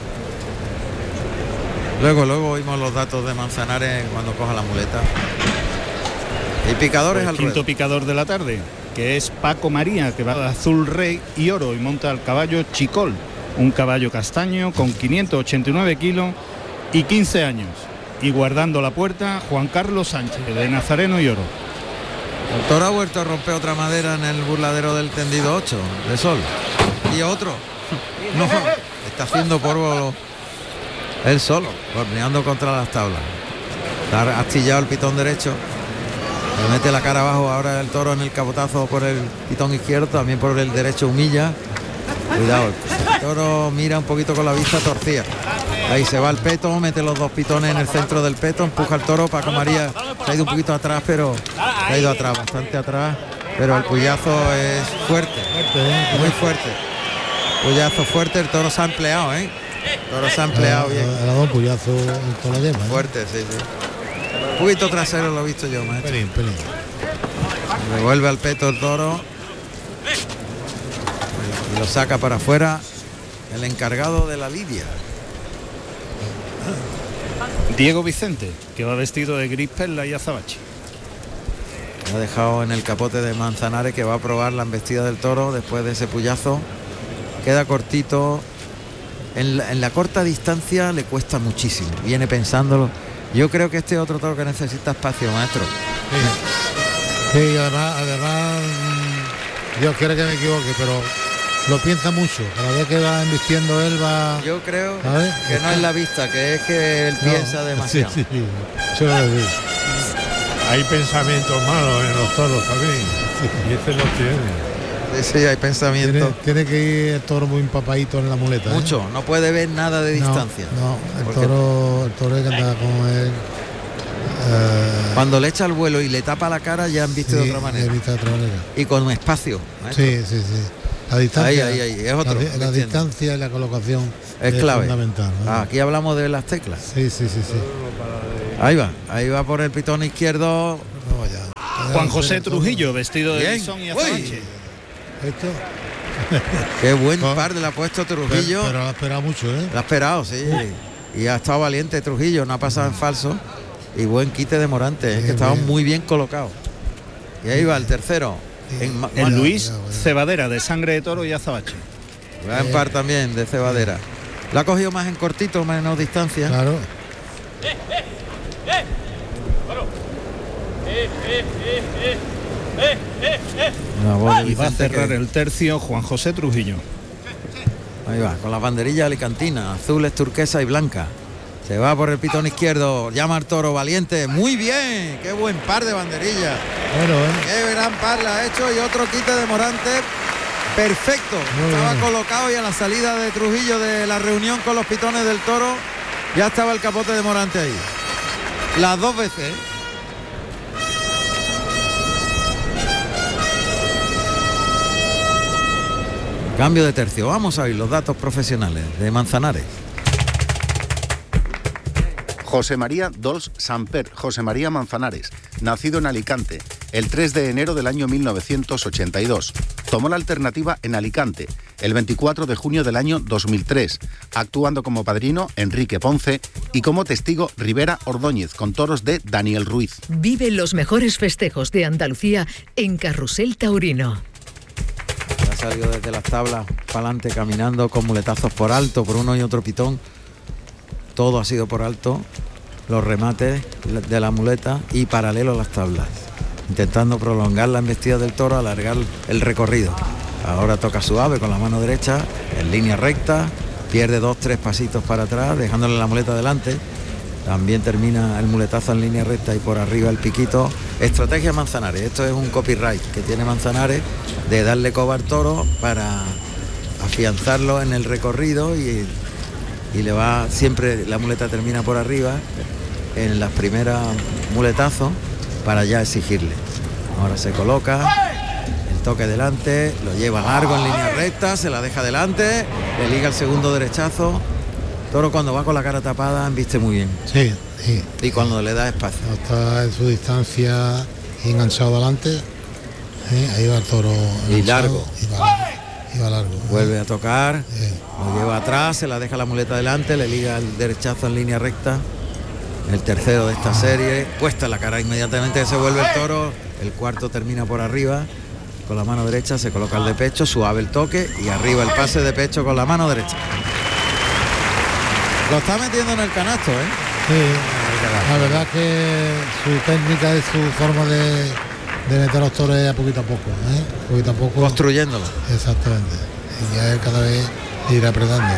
Luego oímos los datos de Manzanares cuando coja la muleta. Y picadores al quinto picador de la tarde, que es Paco María, que va de azul rey y oro, y monta al caballo Chicol, un caballo castaño con 589 kilos y 15 años. Y guardando la puerta, Juan Carlos Sánchez, de Nazareno y oro. El toro ha vuelto a romper otra madera en el burladero del tendido 8 de Sol. Y otro. No, está haciendo polvo él solo, golpeando contra las tablas. Está astillado el pitón derecho. Le mete la cara abajo ahora el toro en el capotazo por el pitón izquierdo, también por el derecho humilla. Cuidado, el toro mira un poquito con la vista torcida. Ahí se va el peto, mete los 2 pitones en el centro del peto, empuja el toro. Paco María se ha ido un poquito atrás, pero se ha ido atrás, bastante atrás. Pero el puyazo es fuerte, muy fuerte. Puyazo fuerte, el toro se ha empleado, ¿eh? El toro se ha empleado bien. Ha dado un puyazo en toda la yema, ¿eh? Fuerte, sí. Un poquito trasero lo he visto yo, maestro. Pelín. Revuelve al peto el toro y lo saca para afuera el encargado de la lidia. Diego Vicente, que va vestido de gris perla y azabache. Lo ha dejado en el capote de Manzanares, que va a probar la embestida del toro después de ese puyazo. Queda cortito. En la corta distancia le cuesta muchísimo. Viene pensándolo. Yo creo que este es otro toro que necesita espacio, maestro. Sí, además, Dios quiere que me equivoque, pero lo piensa mucho. Cada vez que va embistiendo él va... Yo creo ¿sabes? que no es la vista, que es que él piensa demasiado. Sí. Yo lo digo. Hay pensamientos malos en los toros también. Sí. Y este los tiene. Sí, hay pensamiento. Tiene que ir el toro muy empapadito en la muleta. Mucho, no puede ver nada de distancia. No, el toro hay que andar como él. Cuando le echa el vuelo y le tapa la cara, ya han visto de otra manera. Y con espacio. Sí. La distancia, ahí, es otro. La distancia y la colocación es clave. Fundamental, ¿no? Aquí hablamos de las teclas. Sí. Ahí va por el pitón izquierdo. Juan José Trujillo, vestido de lisón y azabache. Esto. Qué buen par le ha puesto Trujillo. Pero lo ha esperado mucho, ¿eh? Lo ha esperado, sí. Y ha estado valiente Trujillo, no ha pasado en falso. Y buen quite de Morante, que estaba muy bien colocado. Y ahí va el tercero. El Luis Cebadera, de Sangre de Toro y Azabache. Gran par también de Cebadera. La ha cogido más en cortito, menos distancia. Claro. Y va a cerrar el tercio Juan José Trujillo. Ahí va, con las banderillas alicantinas, azules, turquesa y blanca. Se va por el pitón izquierdo, llama al toro valiente. Muy bien, qué buen par de banderillas. Bueno, qué gran par le ha hecho y otro quite de Morante. Perfecto. Estaba colocado y a la salida de Trujillo de la reunión con los pitones del toro, ya estaba el capote de Morante ahí. Las dos veces. Cambio de tercio. Vamos a oír los datos profesionales de Manzanares. José María Dols Samper, José María Manzanares, nacido en Alicante, el 3 de enero del año 1982. Tomó la alternativa en Alicante, el 24 de junio del año 2003, actuando como padrino Enrique Ponce y como testigo Rivera Ordóñez, con toros de Daniel Ruiz. Vive los mejores festejos de Andalucía en Carrusel Taurino. Ha salido desde las tablas para adelante caminando con muletazos por alto, por uno y otro pitón. Todo ha sido por alto, los remates de la muleta y paralelo a las tablas, intentando prolongar la embestida del toro, alargar el recorrido. Ahora toca suave con la mano derecha, en línea recta, pierde 2-3 pasitos para atrás, dejándole la muleta delante. También termina el muletazo en línea recta y por arriba el piquito. Estrategia Manzanares, esto es un copyright que tiene Manzanares de darle coba al toro para afianzarlo en el recorrido y le va siempre, la muleta termina por arriba en las primeras muletazos para ya exigirle. Ahora se coloca, el toque delante, lo lleva largo en línea recta, se la deja delante, le liga el segundo derechazo. Toro cuando va con la cara tapada embiste muy bien. Sí. Y cuando le da espacio. Está en su distancia y enganchado delante. Ahí va el toro. Y largo. Y va largo. Vuelve a tocar, lo lleva atrás, se la deja la muleta delante, le liga el derechazo en línea recta. El tercero de esta serie, puesta la cara inmediatamente, se vuelve el toro. El cuarto termina por arriba, con la mano derecha se coloca el de pecho, suave el toque y arriba el pase de pecho con la mano derecha. Lo está metiendo en el canasto, ¿eh? Sí, la verdad que su técnica y su forma de meter a los toros a poquito a poco, poquito a poco. Construyéndolo. Exactamente. Y ya cada vez ir apretando.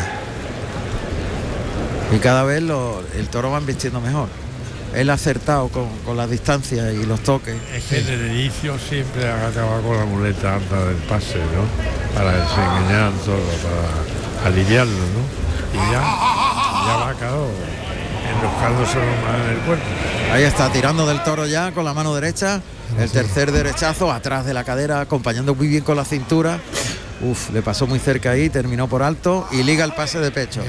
Y cada vez el toro va vistiendo mejor. Él ha acertado con las distancias y los toques. Es que en el inicio siempre acaba con la muleta antes del pase, ¿no? Para desengañar al toro, para aliviarlo, ¿no? Y ya va acabado enroscándose más en el cuerpo. Ahí está, tirando del toro ya con la mano derecha. El tercer derechazo atrás de la cadera, acompañando muy bien con la cintura. Le pasó muy cerca ahí, terminó por alto y liga el pase de pecho.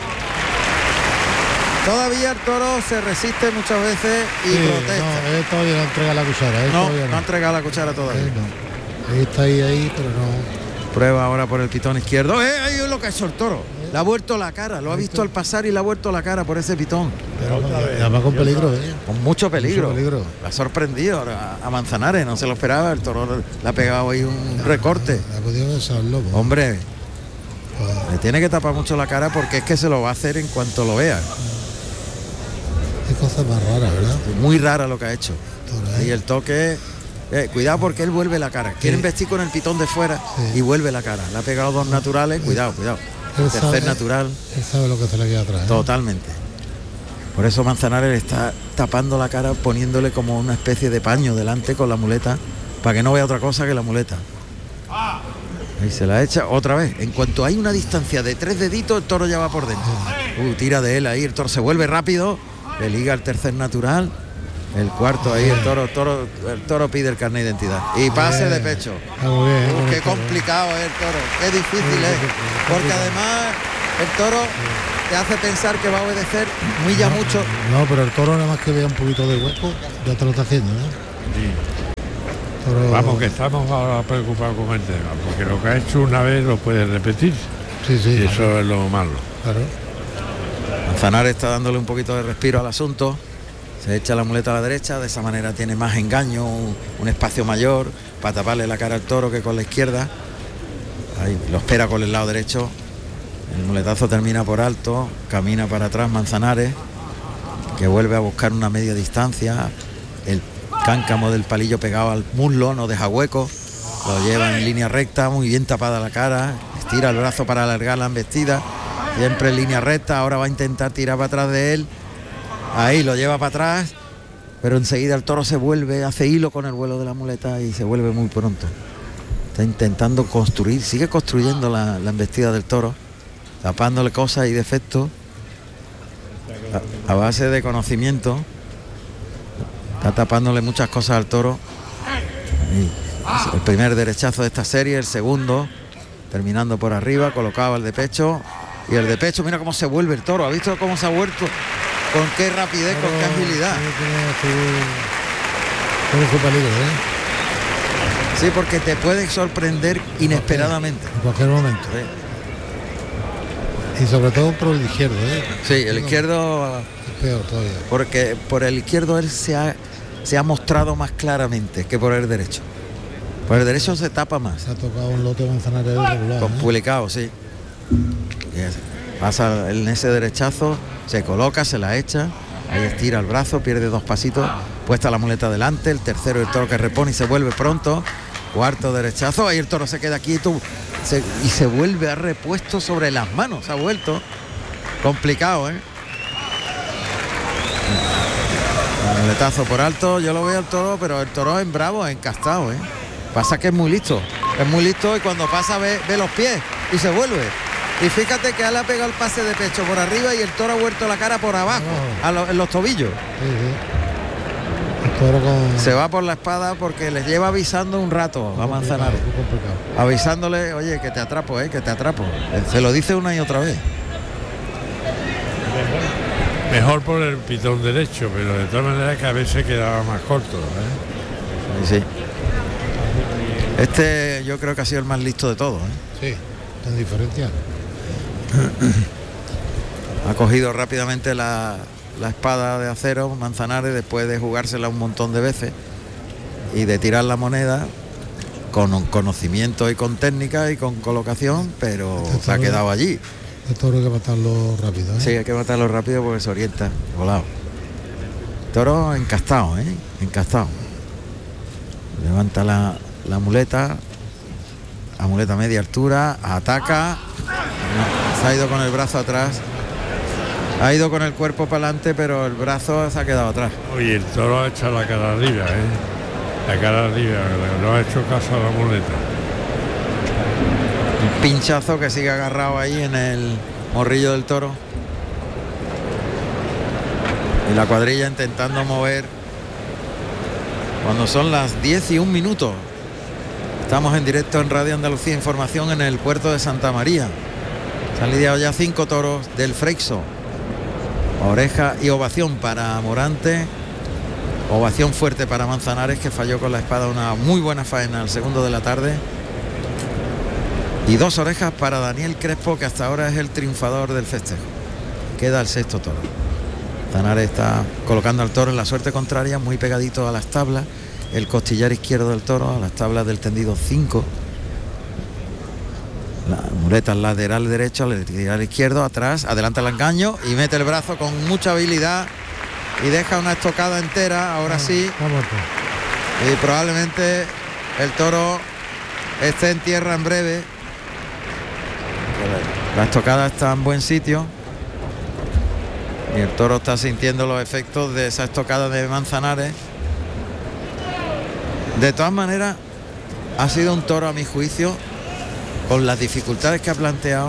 Todavía el toro se resiste muchas veces y protesta. No, él todavía no entrega la cuchara. No ha entregado la cuchara todavía. No. Está ahí, pero no. Prueba ahora por el pitón izquierdo. Ahí es lo que ha hecho el toro. Le ha vuelto la cara, lo ha visto al pasar y le ha vuelto la cara por ese pitón. Además con peligro, Con mucho peligro. Mucho peligro. La ha sorprendido a Manzanares, no se lo esperaba. El toro le ha pegado ahí un recorte. Ha podido besar el lobo. Hombre, le tiene que tapar mucho la cara porque es que se lo va a hacer en cuanto lo vea. Es cosa más rara, ¿verdad? Muy rara lo que ha hecho. Y el toque... cuidado porque él vuelve la cara. Quiere investir con el pitón de fuera y vuelve la cara. Le ha pegado dos naturales. Cuidado. Tercer natural. Él sabe lo que se le queda atrás. Totalmente. Por eso Manzanares le está tapando la cara, poniéndole como una especie de paño delante con la muleta, para que no vea otra cosa que la muleta. Ahí se la echa otra vez. En cuanto hay una distancia de 3 deditos, el toro ya va por dentro. Tira de él ahí, el toro se vuelve rápido, le liga el tercer natural El cuarto ahí, el toro pide el carnet de identidad. Y pase de pecho. Qué complicado es el toro, qué difícil es. Porque además el toro te hace pensar que va a obedecer muy mucho. No, pero el toro nada más que vea un poquito de hueco, ya te lo está haciendo, ¿eh? Sí. Toro... Vamos, que estamos ahora preocupados con el tema, porque lo que ha hecho una vez lo puede repetir. Sí, y eso es lo malo. Claro. Manzanares está dándole un poquito de respiro al asunto. Se echa la muleta a la derecha, de esa manera tiene más engaño, un espacio mayor para taparle la cara al toro que con la izquierda. Ahí lo espera con el lado derecho. El muletazo termina por alto, camina para atrás Manzanares, que vuelve a buscar una media distancia. El cáncamo del palillo pegado al muslo, no deja hueco, lo lleva en línea recta, muy bien tapada la cara, estira el brazo para alargar la embestida, siempre en línea recta. Ahora va a intentar tirar para atrás de él. Ahí lo lleva para atrás, pero enseguida el toro se vuelve, hace hilo con el vuelo de la muleta y se vuelve muy pronto. Está intentando construir, sigue construyendo la embestida del toro, tapándole cosas y defectos a base de conocimiento. Está tapándole muchas cosas al toro. El primer derechazo de esta serie, el segundo, terminando por arriba, colocado el de pecho. Y el de pecho, mira cómo se vuelve el toro, ¿ha visto cómo se ha vuelto? Con qué rapidez, con qué agilidad. Tiene su peligro, ¿eh? Sí, porque te puede sorprender inesperadamente. En cualquier momento. Sí. Y sobre todo por el izquierdo, ¿eh? Sí, el izquierdo... Es peor todavía. Porque por el izquierdo él se ha mostrado más claramente que por el derecho. Por el derecho se tapa más. Se ha tocado un lote de Manzanares regular, complicado, sí. Pasa en ese derechazo, se coloca, se la echa, ahí estira el brazo, pierde 2 pasitos, puesta la muleta delante, el tercero el toro que repone y se vuelve pronto, cuarto derechazo, ahí el toro se queda quieto y se vuelve a repuesto sobre las manos, ha vuelto, complicado, ¿eh? El muletazo por alto, yo lo veo al toro, pero el toro es bravo, es encastado, ¿eh? Pasa que es muy listo y cuando pasa ve los pies y se vuelve. Y fíjate que él ha pegado el pase de pecho por arriba y el toro ha vuelto la cara por abajo, en los tobillos. Sí. El toro se va por la espada porque les lleva avisando un rato a Manzanares. Avisándole, oye, que te atrapo, que te atrapo. Se lo dice una y otra vez. Mejor por el pitón derecho, pero de todas maneras que a veces quedaba más corto, Sí. Este yo creo que ha sido el más listo de todos, Sí, en diferencia. Ha cogido rápidamente la espada de acero Manzanares después de jugársela un montón de veces y de tirar la moneda con conocimiento y con técnica y con colocación, pero se ha quedado allí. Esto hay que matarlo rápido, ¿eh? Sí, hay que matarlo rápido porque se orienta, volado. Toro encastado, encastado. Levanta la muleta, a muleta media altura, ataca, se ha ido con el brazo atrás, ha ido con el cuerpo para adelante, pero el brazo se ha quedado atrás. Oye, el toro ha echado la cara arriba, la cara arriba, no ha hecho caso a la muleta. Un pinchazo que sigue agarrado ahí en el morrillo del toro. Y la cuadrilla intentando mover cuando son las 10:01. Estamos en directo en Radio Andalucía Información en el puerto de Santa María. Se han lidiado ya 5 toros del Freixo. Oreja y ovación para Morante. Ovación fuerte para Manzanares, que falló con la espada una muy buena faena al segundo de la tarde. Y 2 orejas para Daniel Crespo, que hasta ahora es el triunfador del festejo. Queda el 6º toro. Manzanares está colocando al toro en la suerte contraria, muy pegadito a las tablas. El costillar izquierdo del toro, a las tablas del tendido 5. La muleta lateral derecho, lateral izquierdo, atrás, adelanta el engaño y mete el brazo con mucha habilidad y deja una estocada entera, ahora sí. Y probablemente el toro esté en tierra en breve. La estocada está en buen sitio y el toro está sintiendo los efectos de esa estocada de Manzanares. De todas maneras, ha sido un toro, a mi juicio, con las dificultades que ha planteado,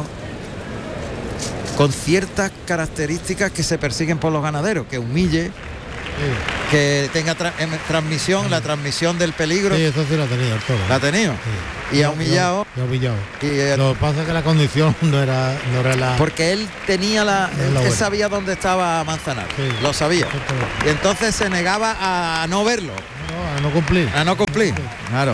con ciertas características que se persiguen por los ganaderos, que humille, que tenga transmisión, la transmisión del peligro. Sí, eso sí la tenía el toro. ¿La ha tenido? Sí. Y ha humillado. Y ha humillado. Lo que pasa es que la condición no era la... Porque él tenía él buena. sabía dónde estaba Manzanares, Sí, lo sabía. exactamente. Y entonces se negaba a no verlo. A no cumplir. A no cumplir, claro.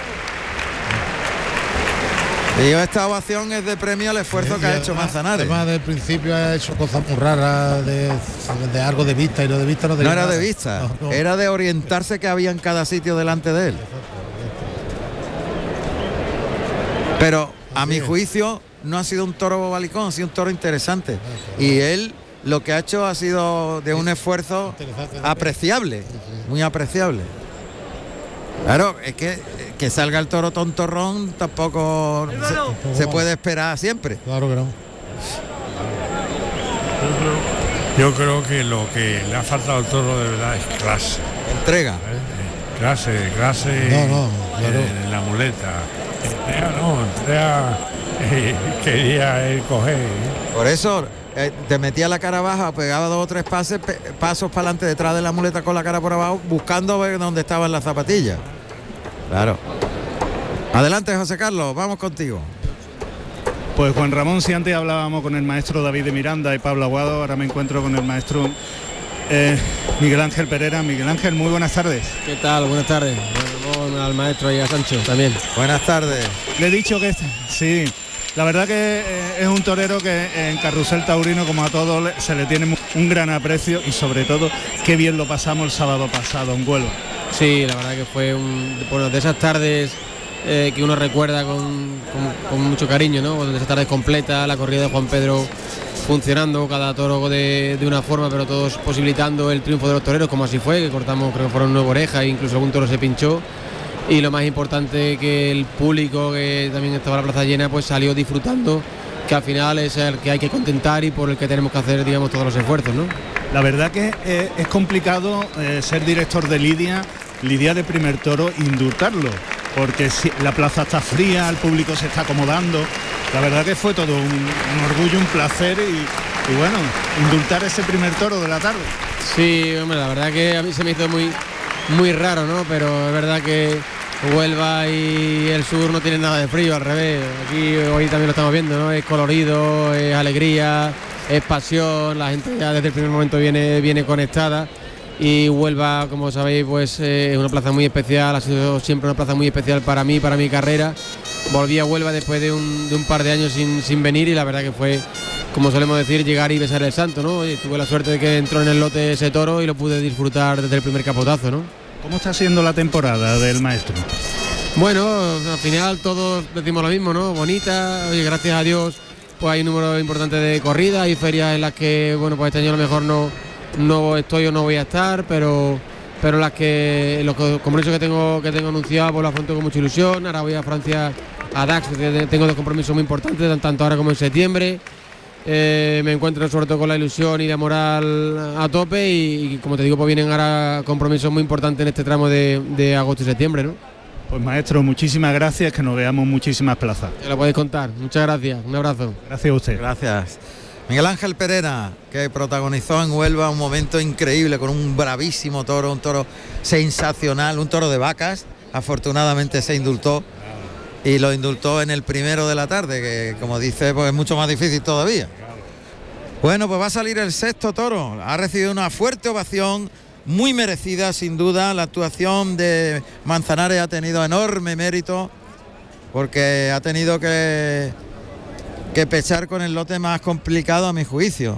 Y esta ovación es de premio al esfuerzo que ha hecho Manzanares. Además, del principio ha hecho cosas muy raras de algo de vista, y lo de vista no tenía No era nada. de vista, No. era de orientarse que había en cada sitio delante de él. Pero a mi juicio no ha sido un toro bobalicón, ha sido un toro interesante. Y él lo que ha hecho ha sido de un esfuerzo apreciable, muy apreciable. Claro, es que salga el toro tontorrón tampoco se puede esperar siempre. Claro que no. Yo creo que lo que le ha faltado al toro de verdad es clase. Entrega. Clase No, claro. en la muleta. Entrega quería él coger. Por eso te metía la cara baja, pegaba 2 o 3 pasos para adelante detrás de la muleta con la cara por abajo, buscando ver dónde estaban las zapatillas. Claro. Adelante, José Carlos, vamos contigo. Pues Juan Ramón, si antes hablábamos con el maestro David de Miranda y Pablo Aguado, ahora me encuentro con el maestro Miguel Ángel Pereira. Miguel Ángel, muy buenas tardes. ¿Qué tal? Buenas tardes. Bueno, al maestro y a Sancho también. Buenas tardes. Le he dicho que sí, la verdad que es un torero que en Carrusel Taurino, como a todos, se le tiene un gran aprecio, y sobre todo qué bien lo pasamos el sábado pasado en Huelva. Sí, la verdad que fue de esas tardes que uno recuerda con mucho cariño, ¿no? De esas tardes completas, la corrida de Juan Pedro funcionando, cada toro de una forma, pero todos posibilitando el triunfo de los toreros, como así fue, que cortamos, creo que fueron 9 orejas, e incluso algún toro se pinchó. Y lo más importante, que el público, que también estaba la plaza llena, pues salió disfrutando, que al final es el que hay que contentar y por el que tenemos que hacer, digamos, todos los esfuerzos, ¿no? La verdad que es complicado ser director de lidiar de primer toro e indultarlo, porque si la plaza está fría, el público se está acomodando. La verdad que fue todo un orgullo, un placer, y bueno, indultar ese primer toro de la tarde. Sí, hombre, la verdad que a mí se me hizo muy raro, ¿no? Pero es verdad que Huelva y el sur no tienen nada de frío, al revés. Aquí hoy también lo estamos viendo, ¿no? Es colorido, es alegría, es pasión, la gente ya desde el primer momento viene conectada. Y Huelva, como sabéis, pues es una plaza muy especial, ha sido siempre una plaza muy especial para mí, para mi carrera. Volví a Huelva después de un par de años sin venir, y la verdad que fue, como solemos decir, llegar y besar el santo, ¿no? Y tuve la suerte de que entró en el lote ese toro y lo pude disfrutar desde el primer capotazo, ¿no? ¿Cómo está siendo la temporada del maestro? Bueno, al final todos decimos lo mismo, ¿no? Bonita, oye, gracias a Dios, pues hay un número importante de corridas, hay ferias en las que, bueno, pues este año a lo mejor no estoy o no voy a estar, pero los compromisos que tengo anunciados, pues lo afronto con mucha ilusión. Ahora voy a Francia, a Dax, que tengo 2 compromisos muy importantes, tanto ahora como en septiembre. Me encuentro sobre todo con la ilusión y la moral a tope, y como te digo, pues vienen ahora compromisos muy importantes en este tramo de agosto y septiembre, ¿no? Pues maestro, muchísimas gracias, que nos veamos muchísimas plazas. Ya lo podéis contar. Muchas gracias, un abrazo. Gracias a usted. Gracias. Miguel Ángel Pereira, que protagonizó en Huelva un momento increíble con un bravísimo toro, un toro sensacional, un toro de vacas. Afortunadamente se indultó, y lo indultó en el primero de la tarde, que como dice, pues es mucho más difícil todavía. Bueno, pues va a salir el 6º toro. Ha recibido una fuerte ovación, muy merecida sin duda. La actuación de Manzanares ha tenido enorme mérito, porque ha tenido que pechar con el lote más complicado, a mi juicio.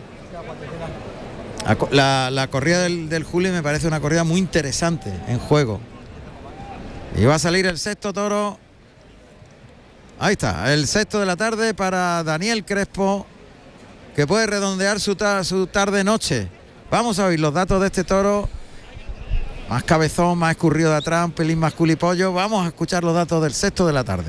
La corrida del Juli me parece una corrida muy interesante en juego. Y va a salir el 6º toro. Ahí está, el 6º de la tarde para Daniel Crespo, que puede redondear su tarde-noche. Vamos a oír los datos de este toro. Más cabezón, más escurrido de atrás, un pelín más culipollo. Vamos a escuchar los datos del 6º de la tarde.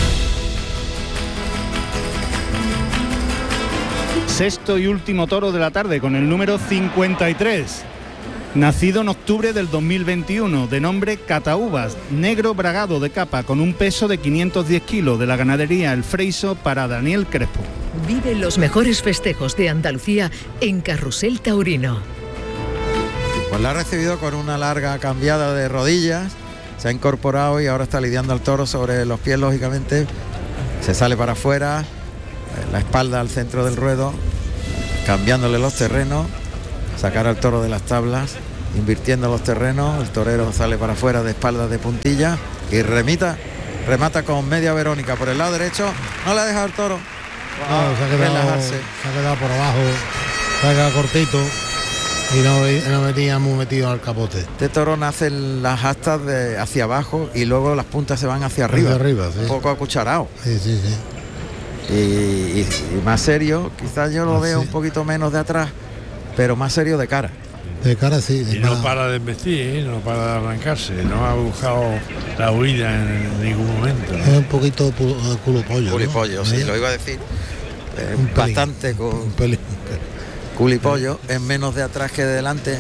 6º y último toro de la tarde, con el número 53. Nacido en octubre del 2021, de nombre Cataúbas, negro bragado de capa, con un peso de 510 kilos, de la ganadería El Freiso, para Daniel Crespo. Vive los mejores festejos de Andalucía en Carrusel Taurino. Pues la ha recibido con una larga cambiada de rodillas, se ha incorporado y ahora está lidiando al toro sobre los pies, lógicamente. Se sale para afuera, la espalda al centro del ruedo, cambiándole los terrenos, sacar al toro de las tablas, invirtiendo los terrenos. El torero sale para afuera de espaldas de puntilla y remata con media Verónica por el lado derecho. No le ha dejado el toro relajarse. Se ha quedado por abajo, se ha quedado cortito y no venía muy metido al capote. Este toro nace en las astas hacia abajo y luego las puntas se van hacia arriba, sí. Un poco acucharado. Sí. Y más serio, quizás yo lo veo un poquito menos de atrás, pero más serio de cara. De cara sí. Y no para de embestir, no para de arrancarse, no ha buscado la huida en ningún momento, ¿no? Es un poquito culo pollo. Culipollo, ¿no? sí, lo iba a decir. Bastante con culipollo, es menos de atrás que de delante.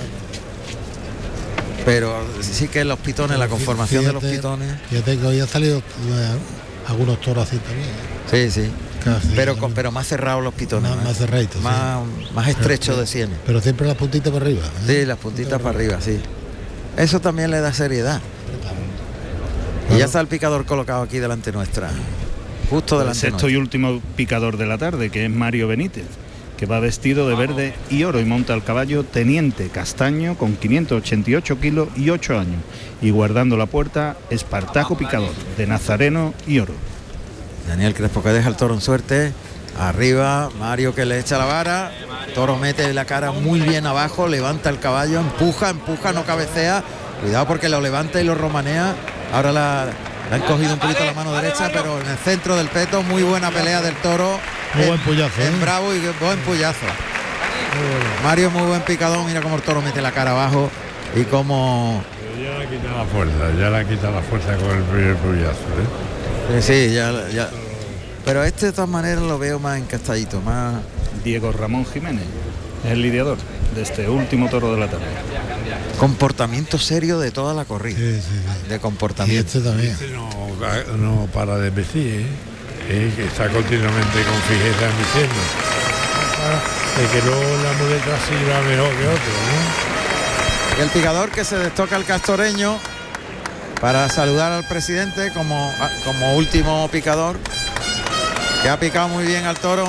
Pero sí que los pitones, la conformación de los pitones. Fíjate que hoy ha salido algunos toros así también. Sí. Casi, pero más cerrados los pitones. Más cerraditos. Más estrechos de sienes. Pero siempre las puntitas para arriba. Sí, las puntitas para arriba, sí. Eso también le da seriedad. Y ya está el picador colocado aquí delante nuestra. Justo delante nuestra. El sexto y último picador de la tarde, que es Mario Benítez, que va vestido de verde y oro y monta al caballo Teniente Castaño con 588 kilos y 8 años. Y guardando la puerta, Espartaco Picador, de Nazareno y oro. Daniel Crespo que deja el toro en suerte. Arriba, Mario que le echa la vara. Toro mete la cara muy bien abajo, levanta el caballo, empuja, no cabecea. Cuidado porque lo levanta y lo romanea. Ahora le han cogido un poquito la mano derecha, pero en el centro del peto. Muy buena pelea del toro. Muy buen puyazo. En bravo y buen puyazo. Mario muy buen picador. Mira cómo el toro mete la cara abajo y cómo... Ya le ha quitado la fuerza con el primer puyazo, ¿eh? Sí, ya. Pero de todas maneras lo veo más encastadito, más... Diego Ramón Jiménez es el lidiador de este último toro de la tarde. Comportamiento serio de toda la corrida. Sí. De comportamiento. Y también. Este no para de vestir, que está continuamente con fijeza emitiendo. De que luego la muleta sirva mejor que otro, ¿no? Y el picador que se destoca el castoreño para saludar al presidente como último picador, que ha picado muy bien al toro.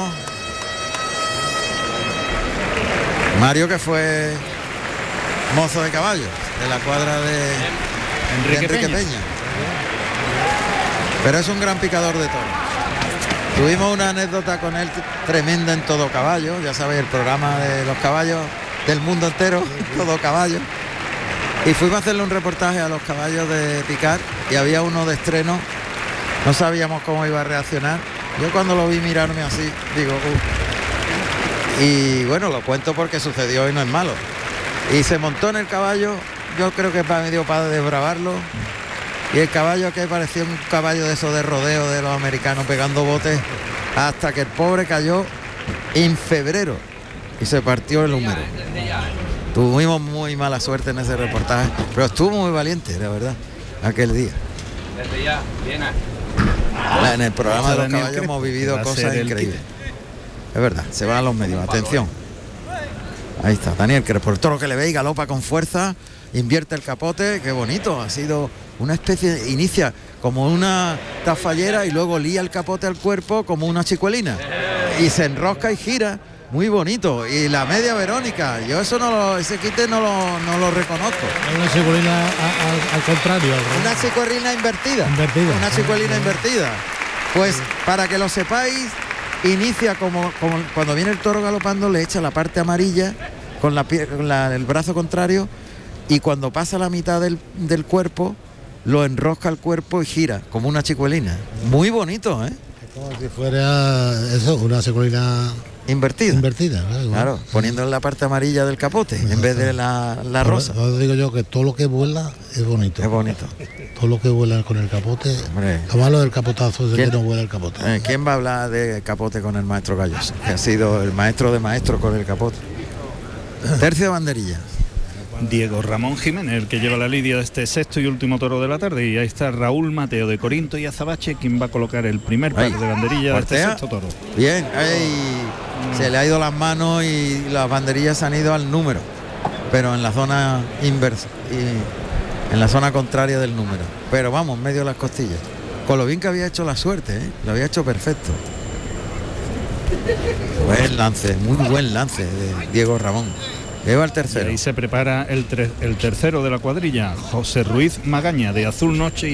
Mario, que fue mozo de caballos de la cuadra de Enrique Peña. Pero es un gran picador de toros. Tuvimos una anécdota con él tremenda en Todo Caballo, ya sabéis, el programa de los caballos del mundo entero, Todo Caballo. Y fuimos a hacerle un reportaje a los caballos de picar y había uno de estreno. No sabíamos cómo iba a reaccionar. Yo cuando lo vi mirarme así, digo, y bueno, lo cuento porque sucedió y no es malo. Y se montó en el caballo, yo creo que me dio para desbravarlo. Y el caballo que parecía un caballo de esos de rodeo de los americanos pegando botes, hasta que el pobre cayó en febrero y se partió el húmero. Tuvimos muy mala suerte en ese reportaje, pero estuvo muy valiente, la verdad, aquel día. En el programa de los caballos hemos vivido cosas increíbles. Es verdad, se van a los medios, atención. Ahí está, Daniel Crespo, el toro que le ve y galopa con fuerza, invierte el capote, qué bonito, ha sido una especie, inicia como una tafallera y luego lía el capote al cuerpo como una chicuelina y se enrosca y gira, muy bonito. Y la media Verónica, yo ese quite no lo reconozco. Una chicuelina al contrario. Una chicuelina invertida. Una chicuelina invertida. Pues para que lo sepáis, inicia como cuando viene el toro galopando, le echa la parte amarilla con el brazo contrario, y cuando pasa la mitad del cuerpo lo enrosca el cuerpo y gira como una chicuelina. Muy bonito, ¿eh? Como si fuera eso, una chicuelina invertida, claro, poniendo en la parte amarilla del capote en vez de la rosa. Yo digo yo que todo lo que vuela es bonito. Todo lo que vuela con el capote. Lo malo del capotazo es que no vuela el capote. ¿Quién va a hablar de capote con el maestro Gallos, que ha sido el maestro de maestros con el capote? Tercio de banderillas. Diego Ramón Jiménez, el que lleva la lidia de este sexto y último toro de la tarde, y ahí está Raúl Mateo de Corinto y Azabache, quien va a colocar el primer par de banderillas de este sexto toro. Bien, se le ha ido las manos y las banderillas se han ido al número, pero en la zona inversa y en la zona contraria del número. Pero vamos, medio de las costillas. Con lo bien que había hecho la suerte, lo había hecho perfecto. Buen lance, muy buen lance de Diego Ramón. Lleva el tercero. Y ahí se prepara el tercero de la cuadrilla, José Ruiz Magaña, de Azul Noche.